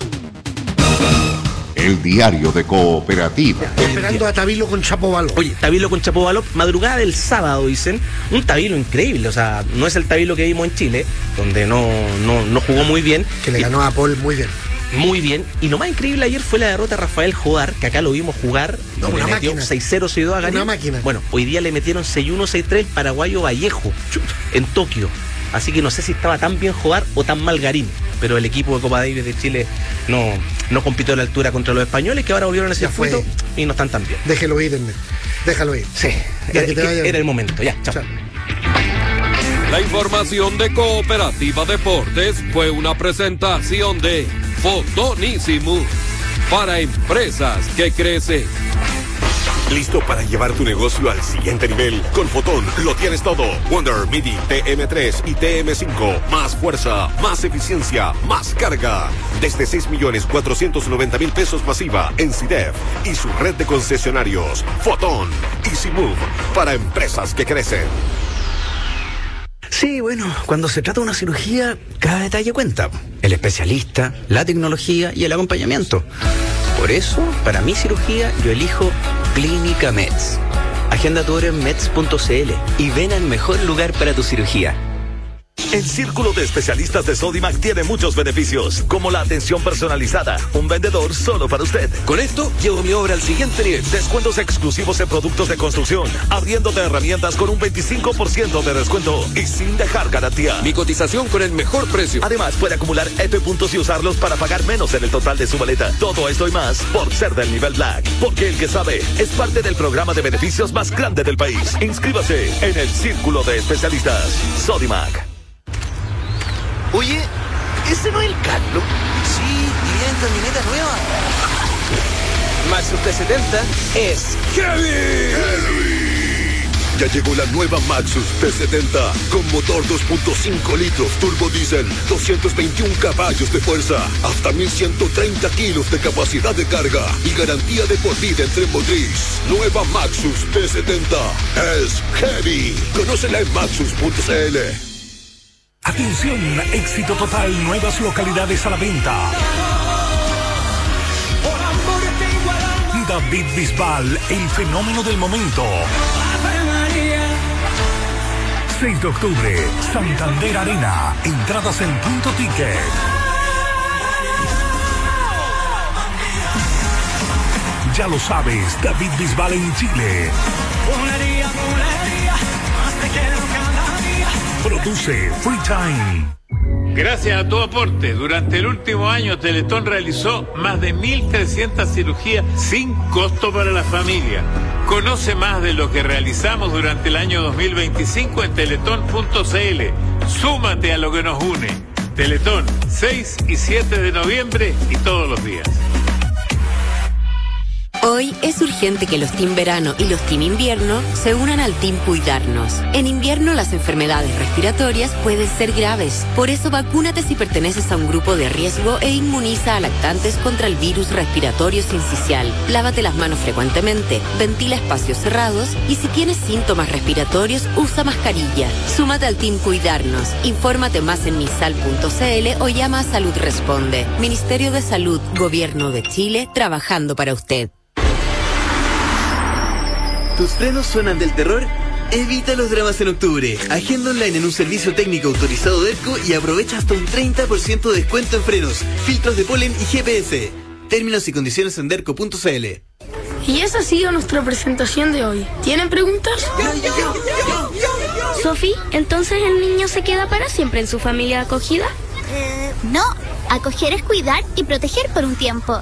el diario de Cooperativa. Esperando a Tabilo con Chapovalov. Oye, Tabilo con Chapovalov, madrugada del sábado, dicen. Un Tabilo increíble, o sea, no es el Tabilo que vimos en Chile, donde no, no, no jugó muy bien. Que le ganó a Paul muy bien. Muy bien. Y lo más increíble ayer fue la derrota a Rafael Jodar, que acá lo vimos jugar. No, una le metió máquina. seis cero, seis dos a Garín. Una máquina. Bueno, hoy día le metieron seis uno, seis tres paraguayo Vallejo en Tokio. Así que no sé si estaba tan bien Jodar o tan mal Garín. Pero el equipo de Copa Davis de Chile no, no compitió a la altura contra los españoles, que ahora volvieron al circuito y no están tan bien. Déjelo ir, Ernest. Déjalo ir. Sí, Ya era, que te vaya bien. era el momento. Ya, chao. Chao. La información de Cooperativa Deportes fue una presentación de Fotonísimo para empresas que crecen. ¿Listo para llevar tu negocio al siguiente nivel? Con Fotón lo tienes todo. Wonder MIDI T M tres y T M cinco. Más fuerza, más eficiencia, más carga. Desde seis millones cuatrocientos noventa mil pesos masiva en C I D E F y su red de concesionarios. Fotón, Easy Move para empresas que crecen. Sí, bueno, cuando se trata de una cirugía, cada detalle cuenta. El especialista, la tecnología y el acompañamiento. Por eso, para mi cirugía, yo elijo Clínica Meds. Agenda tu hora en meds punto c l y ven al mejor lugar para tu cirugía. El Círculo de Especialistas de Sodimac tiene muchos beneficios, como la atención personalizada, un vendedor solo para usted. Con esto, llevo mi obra al siguiente nivel. Descuentos exclusivos en productos de construcción, arriendo de herramientas con un veinticinco por ciento de descuento y sin dejar garantía. Mi cotización con el mejor precio. Además, puede acumular F puntos y usarlos para pagar menos en el total de su maleta. Todo esto y más por ser del nivel Black. Porque el que sabe es parte del programa de beneficios más grande del país. Inscríbase en el Círculo de Especialistas Sodimac. Oye, ¿ese no es el Carlos? Sí, y viene en camioneta nueva. Maxus T setenta es ¡Heavy! ¡Heavy! Ya llegó la nueva Maxus T setenta con motor dos punto cinco litros turbo diésel, doscientos veintiún caballos de fuerza, hasta mil ciento treinta kilos de capacidad de carga y garantía de por vida en tren motriz. Nueva Maxus T setenta es Heavy. Conócela en maxus punto c l. Atención, éxito total, nuevas localidades a la venta. David Bisbal, el fenómeno del momento. seis de octubre, Santander Arena. Entradas en Punto Ticket. Ya lo sabes, David Bisbal en Chile. Produce Free Time. Gracias a tu aporte, durante el último año Teletón realizó más de mil trescientas cirugías sin costo para la familia. Conoce más de lo que realizamos durante el año dos mil veinticinco en teletón punto c l. Súmate a lo que nos une. Teletón, seis y siete de noviembre y todos los días. Hoy es urgente que los Team Verano y los Team Invierno se unan al Team Cuidarnos. En invierno las enfermedades respiratorias pueden ser graves. Por eso vacúnate si perteneces a un grupo de riesgo e inmuniza a lactantes contra el virus respiratorio sincicial. Lávate las manos frecuentemente, ventila espacios cerrados y si tienes síntomas respiratorios, usa mascarilla. Súmate al Team Cuidarnos. Infórmate más en misal punto cl o llama a Salud Responde. Ministerio de Salud, Gobierno de Chile, trabajando para usted. ¿Tus frenos suenan del terror? Evita los dramas en octubre. Agenda online en un servicio técnico autorizado de ERCO y aprovecha hasta un treinta por ciento de descuento en frenos, filtros de polen y G P S. Términos y condiciones en derco punto cl. Y esa ha sido nuestra presentación de hoy. ¿Tienen preguntas? Sofi, ¿entonces el niño se queda para siempre en su familia acogida? Eh, no, acoger es cuidar y proteger por un tiempo.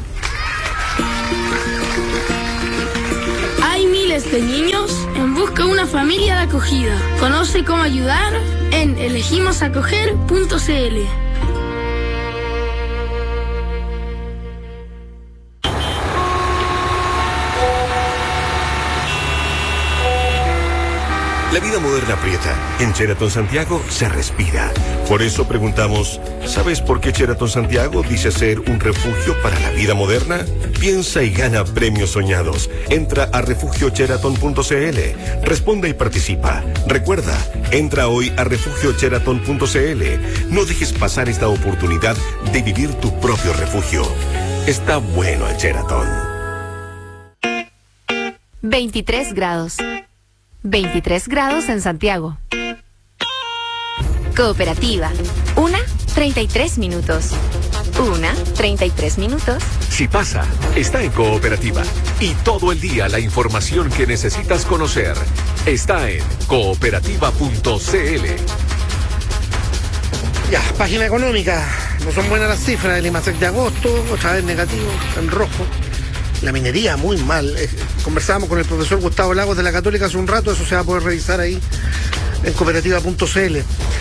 Hay miles de niños en busca de una familia de acogida. Conoce cómo ayudar en elegimos acoger punto cl. La vida moderna aprieta. En Sheraton Santiago se respira. Por eso preguntamos, ¿sabes por qué Sheraton Santiago dice ser un refugio para la vida moderna? Piensa y gana premios soñados. Entra a refugio sheraton punto cl. Responde y participa. Recuerda, entra hoy a refugio sheraton punto cl. No dejes pasar esta oportunidad de vivir tu propio refugio. Está bueno el Sheraton. veintitrés grados. veintitrés grados en Santiago. Cooperativa. Una, treinta y tres minutos. Una, treinta y tres minutos. Si pasa, está en Cooperativa. Y todo el día la información que necesitas conocer está en cooperativa punto cl. Ya, página económica. No son buenas las cifras del IMASEC de agosto, otra vez negativo, en rojo. La minería muy mal. Eh, conversábamos con el profesor Gustavo Lagos de la Católica hace un rato, eso se va a poder revisar ahí en cooperativa punto cl.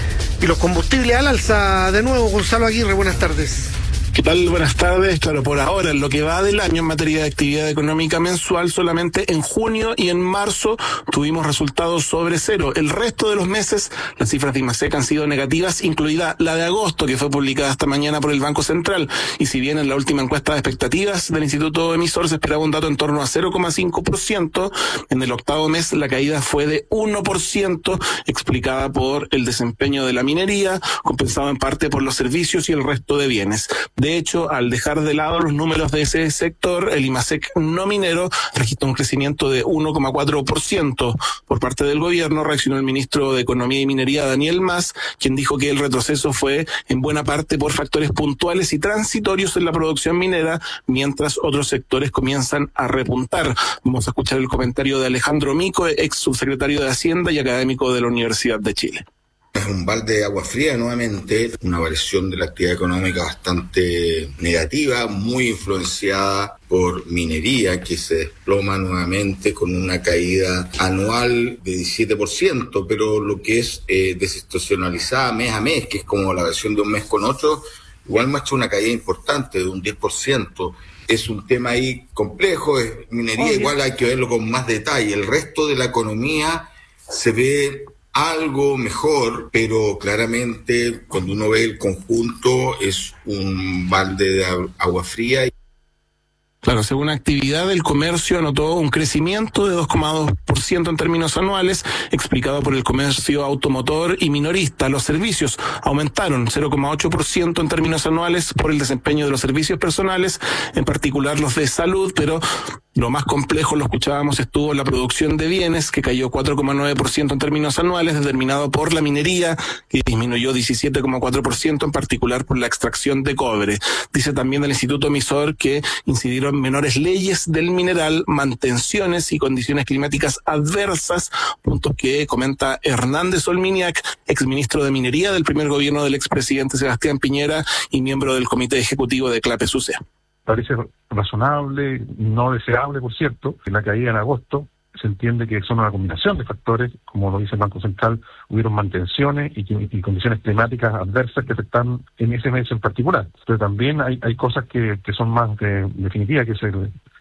Y los combustibles al alza de nuevo. Gonzalo Aguirre, buenas tardes. ¿Qué tal? Buenas tardes. Claro, por ahora, en lo que va del año en materia de actividad económica mensual, solamente en junio y en marzo tuvimos resultados sobre cero. El resto de los meses, las cifras de IMASEC han sido negativas, incluida la de agosto, que fue publicada esta mañana por el Banco Central. Y si bien en la última encuesta de expectativas del Instituto Emisor se esperaba un dato en torno a cero coma cinco por ciento, en el octavo mes la caída fue de uno por ciento, explicada por el desempeño de la minería, compensado en parte por los servicios y el resto de bienes. De hecho, al dejar de lado los números de ese sector, el IMASEC no minero registró un crecimiento de uno coma cuatro por ciento. Por parte del gobierno reaccionó el ministro de Economía y Minería, Daniel Mas, quien dijo que el retroceso fue en buena parte por factores puntuales y transitorios en la producción minera, mientras otros sectores comienzan a repuntar. Vamos a escuchar el comentario de Alejandro Mico, ex subsecretario de Hacienda y académico de la Universidad de Chile. Es un balde de agua fría nuevamente, una variación de la actividad económica bastante negativa, muy influenciada por minería, que se desploma nuevamente con una caída anual de diecisiete por ciento, pero lo que es eh, desestacionalizada mes a mes, que es como la versión de un mes con otro, igual me ha hecho una caída importante de un diez por ciento. Es un tema ahí complejo, es minería, Obvio. Igual hay que verlo con más detalle. El resto de la economía se ve algo mejor, pero claramente cuando uno ve el conjunto es un balde de agua fría. Claro, según actividad, el comercio anotó un crecimiento de dos coma dos por ciento en términos anuales, explicado por el comercio automotor y minorista. Los servicios aumentaron cero coma ocho por ciento en términos anuales por el desempeño de los servicios personales, en particular los de salud, pero lo más complejo, lo escuchábamos, estuvo en la producción de bienes, que cayó cuatro coma nueve por ciento en términos anuales, determinado por la minería, que disminuyó diecisiete coma cuatro por ciento, en particular por la extracción de cobre. Dice también el Instituto Emisor que incidieron menores leyes del mineral, mantenciones y condiciones climáticas adversas, puntos que comenta Hernández Olminiak, exministro de Minería del primer gobierno del expresidente Sebastián Piñera y miembro del comité ejecutivo de CLAPES-U C A. Parece razonable, no deseable, por cierto, que la caída en agosto se entiende que son una combinación de factores, como lo dice el Banco Central, hubieron mantenciones y, y condiciones climáticas adversas que afectan en ese mes en particular. Pero también hay, hay cosas que, que son más de, definitivas, que es el,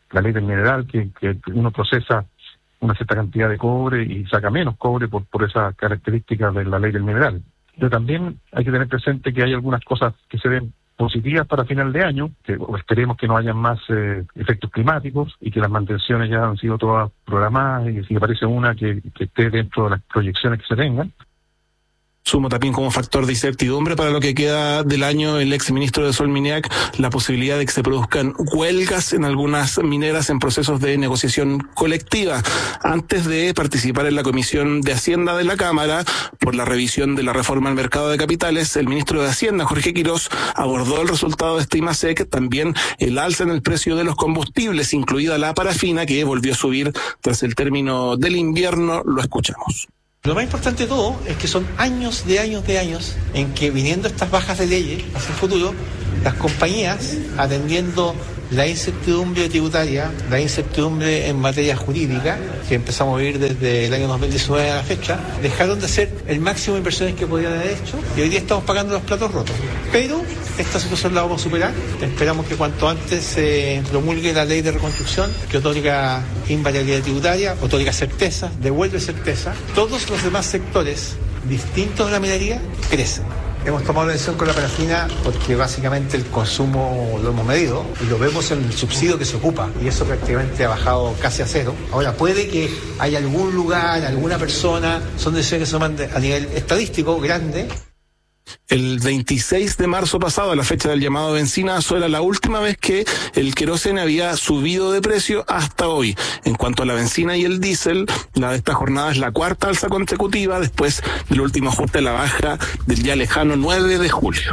la ley del mineral, que, que uno procesa una cierta cantidad de cobre y saca menos cobre por, por esas características de la ley del mineral. Pero también hay que tener presente que hay algunas cosas que se ven positivas para final de año, que o esperemos que no hayan más eh, efectos climáticos y que las mantenciones ya han sido todas programadas y si aparece una que, que esté dentro de las proyecciones que se tengan. Sumo también como factor de incertidumbre para lo que queda del año el exministro de Solminiac la posibilidad de que se produzcan huelgas en algunas mineras en procesos de negociación colectiva. Antes de participar en la Comisión de Hacienda de la Cámara por la revisión de la reforma al mercado de capitales, el ministro de Hacienda, Jorge Quirós, abordó el resultado de este IMASEC, también el alza en el precio de los combustibles, incluida la parafina, que volvió a subir tras el término del invierno. Lo escuchamos. Lo más importante de todo es que son años de años de años en que, viniendo estas bajas de leyes hacia el futuro, las compañías, atendiendo la incertidumbre tributaria, la incertidumbre en materia jurídica, que empezamos a vivir desde el año dos mil diecinueve a la fecha, dejaron de hacer el máximo de inversiones que podían haber hecho y hoy día estamos pagando los platos rotos. Pero esta situación la vamos a superar. Esperamos que cuanto antes se promulgue la ley de reconstrucción, que otorga invariabilidad tributaria, otorga certeza, devuelve certeza. Todos los demás sectores distintos de la minería crecen. Hemos tomado la decisión con la parafina porque básicamente el consumo lo hemos medido y lo vemos en el subsidio que se ocupa y eso prácticamente ha bajado casi a cero. Ahora puede que haya algún lugar, alguna persona, son decisiones que se toman a nivel estadístico grande. El veintiséis de marzo pasado, a la fecha del llamado benzinazo, era la última vez que el queroseno había subido de precio hasta hoy. En cuanto a la benzina y el diésel, la de esta jornada es la cuarta alza consecutiva después del último ajuste a la baja del ya lejano nueve de julio.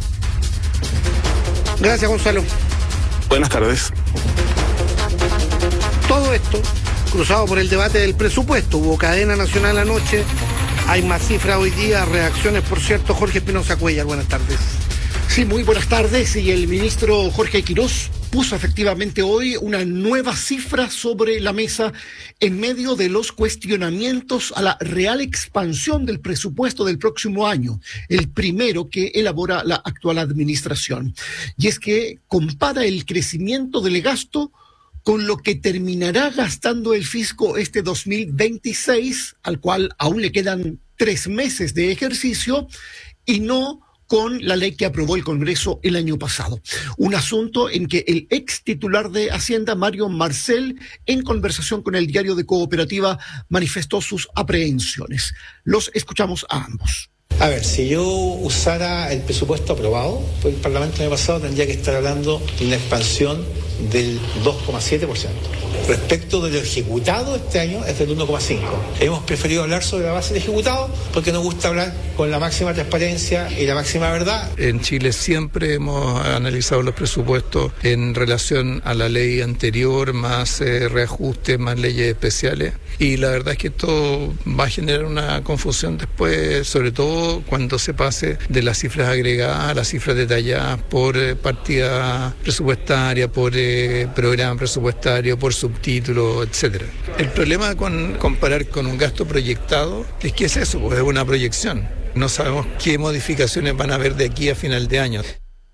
Gracias, Gonzalo. Buenas tardes. Todo esto cruzado por el debate del presupuesto. Hubo cadena nacional anoche. Hay más cifras hoy día, reacciones, por cierto. Jorge Espinosa Cuellar, buenas tardes. Sí, muy buenas tardes. Y el ministro Jorge Quirós puso efectivamente hoy una nueva cifra sobre la mesa en medio de los cuestionamientos a la real expansión del presupuesto del próximo año, el primero que elabora la actual administración. Y es que compara el crecimiento del gasto con lo que terminará gastando el fisco este dos mil veintiséis, al cual aún le quedan tres meses de ejercicio, y no con la ley que aprobó el Congreso el año pasado. Un asunto en que el ex titular de Hacienda, Mario Marcel, en conversación con el diario de Cooperativa, manifestó sus aprehensiones. Los escuchamos a ambos. A ver, si yo usara el presupuesto aprobado por el Parlamento el año pasado, tendría que estar hablando de una expansión del dos coma siete por ciento. Respecto de lo ejecutado este año es del uno coma cinco por ciento. Hemos preferido hablar sobre la base del ejecutado porque nos gusta hablar con la máxima transparencia y la máxima verdad. En Chile siempre hemos analizado los presupuestos en relación a la ley anterior, más eh, reajustes, más leyes especiales. Y la verdad es que esto va a generar una confusión después, sobre todo cuando se pase de las cifras agregadas a las cifras detalladas por eh, partida presupuestaria, por eh, programa presupuestario, por subtítulo, etcétera. El problema con comparar con un gasto proyectado es que es eso, pues es una proyección. No sabemos qué modificaciones van a haber de aquí a final de año.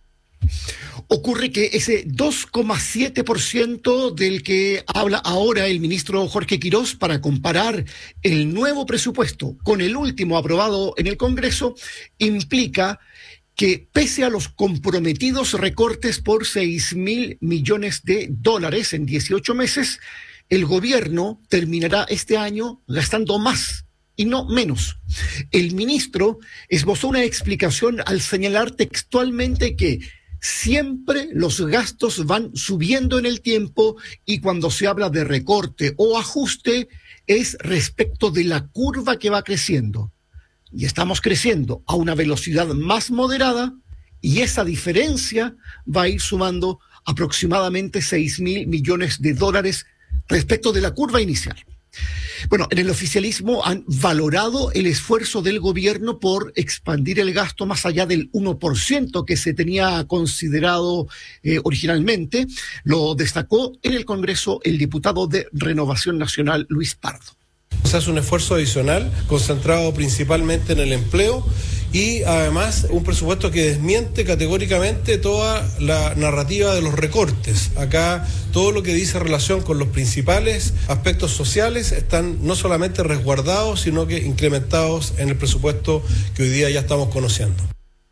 Ocurre que ese dos coma siete por ciento del que habla ahora el ministro Jorge Quirós para comparar el nuevo presupuesto con el último aprobado en el Congreso implica que pese a los comprometidos recortes por seis mil millones de dólares en dieciocho meses, el gobierno terminará este año gastando más y no menos. El ministro esbozó una explicación al señalar textualmente que siempre los gastos van subiendo en el tiempo y cuando se habla de recorte o ajuste es respecto de la curva que va creciendo. Y estamos creciendo a una velocidad más moderada y esa diferencia va a ir sumando aproximadamente seis mil millones de dólares respecto de la curva inicial. Bueno, en el oficialismo han valorado el esfuerzo del gobierno por expandir el gasto más allá del uno por ciento que se tenía considerado eh, originalmente. Lo destacó en el Congreso el diputado de Renovación Nacional, Luis Pardo. Se hace un esfuerzo adicional concentrado principalmente en el empleo y además un presupuesto que desmiente categóricamente toda la narrativa de los recortes. Acá todo lo que dice relación con los principales aspectos sociales están no solamente resguardados, sino que incrementados en el presupuesto que hoy día ya estamos conociendo.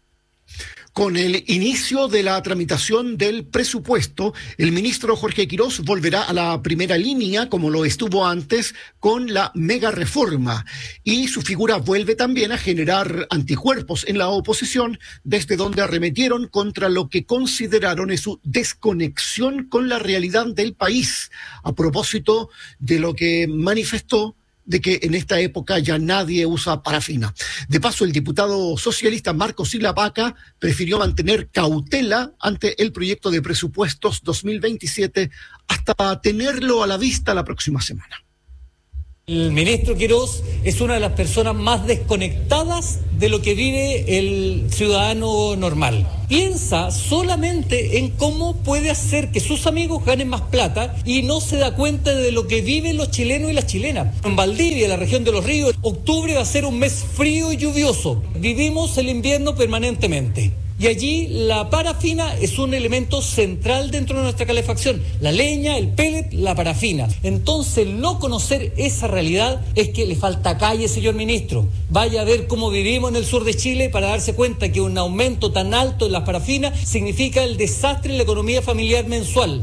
Con el inicio de la tramitación del presupuesto, el ministro Jorge Quirós volverá a la primera línea, como lo estuvo antes, con la mega reforma. Y su figura vuelve también a generar anticuerpos en la oposición, desde donde arremetieron contra lo que consideraron es su desconexión con la realidad del país, a propósito de lo que manifestó de que en esta época ya nadie usa parafina. De paso, el diputado socialista Marcos Silavaca prefirió mantener cautela ante el proyecto de presupuestos dos mil veintisiete hasta tenerlo a la vista la próxima semana. El ministro Quirós es una de las personas más desconectadas de lo que vive el ciudadano normal. Piensa solamente en cómo puede hacer que sus amigos ganen más plata y no se da cuenta de lo que viven los chilenos y las chilenas. En Valdivia, la región de Los Ríos, octubre va a ser un mes frío y lluvioso. Vivimos el invierno permanentemente. Y allí la parafina es un elemento central dentro de nuestra calefacción. La leña, el pellet, la parafina. Entonces, no conocer esa realidad es que le falta calle, señor ministro. Vaya a ver cómo vivimos en el sur de Chile para darse cuenta que un aumento tan alto de las parafinas significa el desastre en la economía familiar mensual.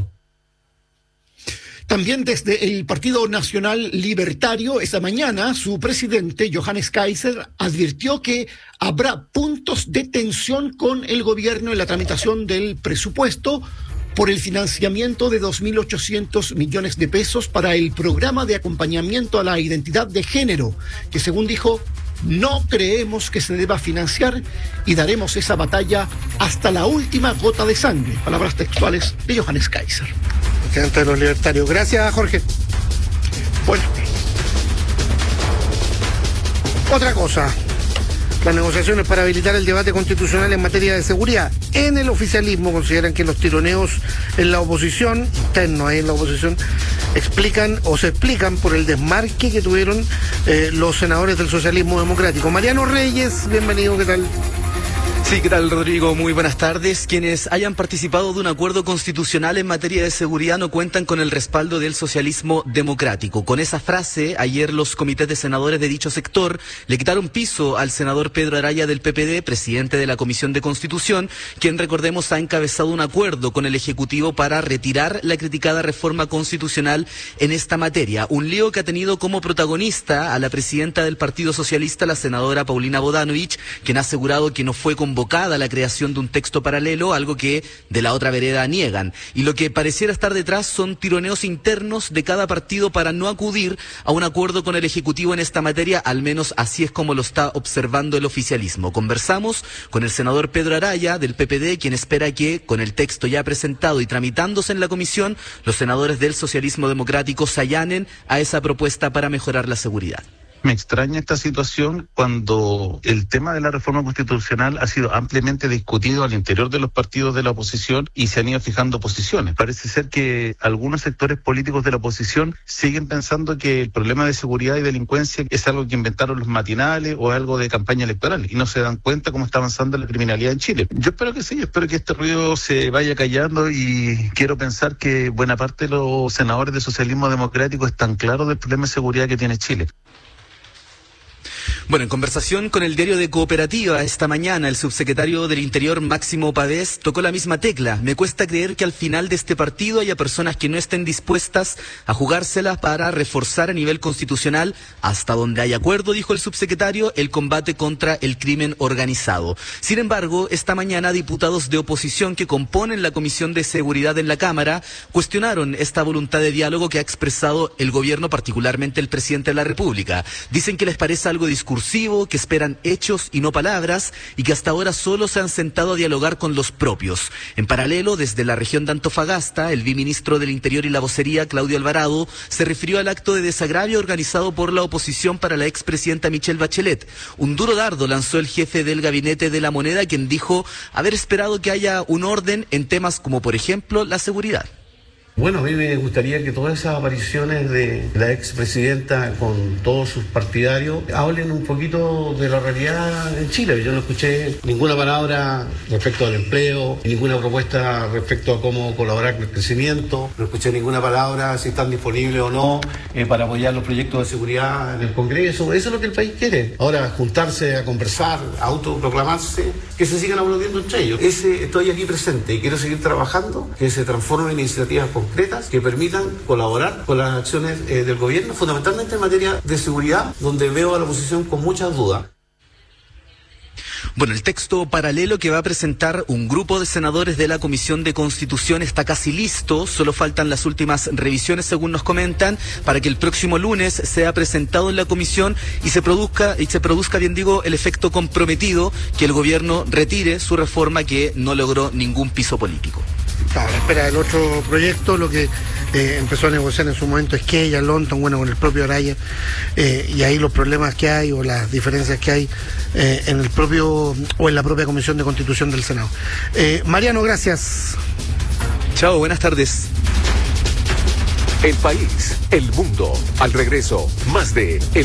También desde el Partido Nacional Libertario, esta mañana, su presidente, Johannes Kaiser, advirtió que habrá puntos de tensión con el gobierno en la tramitación del presupuesto por el financiamiento de dos mil ochocientos millones de pesos para el programa de acompañamiento a la identidad de género, que según dijo, no creemos que se deba financiar y daremos esa batalla hasta la última gota de sangre. Palabras textuales de Johannes Kaiser. Presidente de los Libertarios. Gracias, Jorge. Bueno. Otra cosa. Las negociaciones para habilitar el debate constitucional en materia de seguridad. En el oficialismo consideran que los tironeos en la oposición, internos ahí en la oposición, explican o se explican por el desmarque que tuvieron eh, los senadores del socialismo democrático. Mariano Reyes, bienvenido, ¿qué tal? Sí, ¿qué tal, Rodrigo? Muy buenas tardes. Quienes hayan participado de un acuerdo constitucional en materia de seguridad no cuentan con el respaldo del socialismo democrático. Con esa frase, ayer los comités de senadores de dicho sector le quitaron piso al senador Pedro Araya del P P D, presidente de la Comisión de Constitución, quien, recordemos, ha encabezado un acuerdo con el Ejecutivo para retirar la criticada reforma constitucional en esta materia. Un lío que ha tenido como protagonista a la presidenta del Partido Socialista, la senadora Paulina Bodanovich, quien ha asegurado que no fue convocada la creación de un texto paralelo, algo que de la otra vereda niegan. Y lo que pareciera estar detrás son tironeos internos de cada partido para no acudir a un acuerdo con el Ejecutivo en esta materia, al menos así es como lo está observando el oficialismo. Conversamos con el senador Pedro Araya del P P D, quien espera que, con el texto ya presentado y tramitándose en la comisión, los senadores del socialismo democrático se allanen a esa propuesta para mejorar la seguridad. Me extraña esta situación cuando el tema de la reforma constitucional ha sido ampliamente discutido al interior de los partidos de la oposición y se han ido fijando posiciones. Parece ser que algunos sectores políticos de la oposición siguen pensando que el problema de seguridad y delincuencia es algo que inventaron los matinales o algo de campaña electoral y no se dan cuenta cómo está avanzando la criminalidad en Chile. Yo espero que sí, espero que este ruido se vaya callando y quiero pensar que buena parte de los senadores del socialismo democrático están claros del problema de seguridad que tiene Chile. Bueno, en conversación con el diario de Cooperativa esta mañana, el subsecretario del Interior, Máximo Pavés, tocó la misma tecla. Me cuesta creer que al final de este partido haya personas que no estén dispuestas a jugárselas para reforzar a nivel constitucional, hasta donde hay acuerdo, dijo el subsecretario, el combate contra el crimen organizado. Sin embargo, esta mañana diputados de oposición que componen la Comisión de Seguridad en la Cámara cuestionaron esta voluntad de diálogo que ha expresado el gobierno, particularmente el presidente de la República. Dicen que les parece algo discursivo, que esperan hechos y no palabras y que hasta ahora solo se han sentado a dialogar con los propios. En paralelo, desde la región de Antofagasta, el viceministro del Interior y la Vocería, Claudio Alvarado, se refirió al acto de desagravio organizado por la oposición para la expresidenta Michelle Bachelet. Un duro dardo lanzó el jefe del gabinete de la moneda, quien dijo haber esperado que haya un orden en temas como, por ejemplo, la seguridad. Bueno, a mí me gustaría que todas esas apariciones de la expresidenta con todos sus partidarios hablen un poquito de la realidad en Chile. Yo no escuché ninguna palabra respecto al empleo, ninguna propuesta respecto a cómo colaborar con el crecimiento, no escuché ninguna palabra si están disponibles o no eh, para apoyar los proyectos de seguridad en el Congreso. Eso es lo que el país quiere. Ahora, juntarse a conversar, a autoproclamarse, que se sigan aplaudiendo entre ellos. Ese, estoy aquí presente y quiero seguir trabajando, que se transformen en iniciativas concretas que permitan colaborar con las acciones eh, del gobierno, fundamentalmente en materia de seguridad, donde veo a la oposición con muchas dudas. Bueno, el texto paralelo que va a presentar un grupo de senadores de la Comisión de Constitución está casi listo, solo faltan las últimas revisiones, según nos comentan, para que el próximo lunes sea presentado en la comisión y se produzca, y se produzca, bien digo, el efecto comprometido, que el gobierno retire su reforma que no logró ningún piso político. A la espera del otro proyecto, lo que eh, empezó a negociar en su momento es que ella, Lonton, bueno, con el propio Araya, eh, y ahí los problemas que hay o las diferencias que hay eh, en el propio o en la propia Comisión de Constitución del Senado. Eh, Mariano, gracias. Chao, buenas tardes. El país, el mundo, al regreso, más de El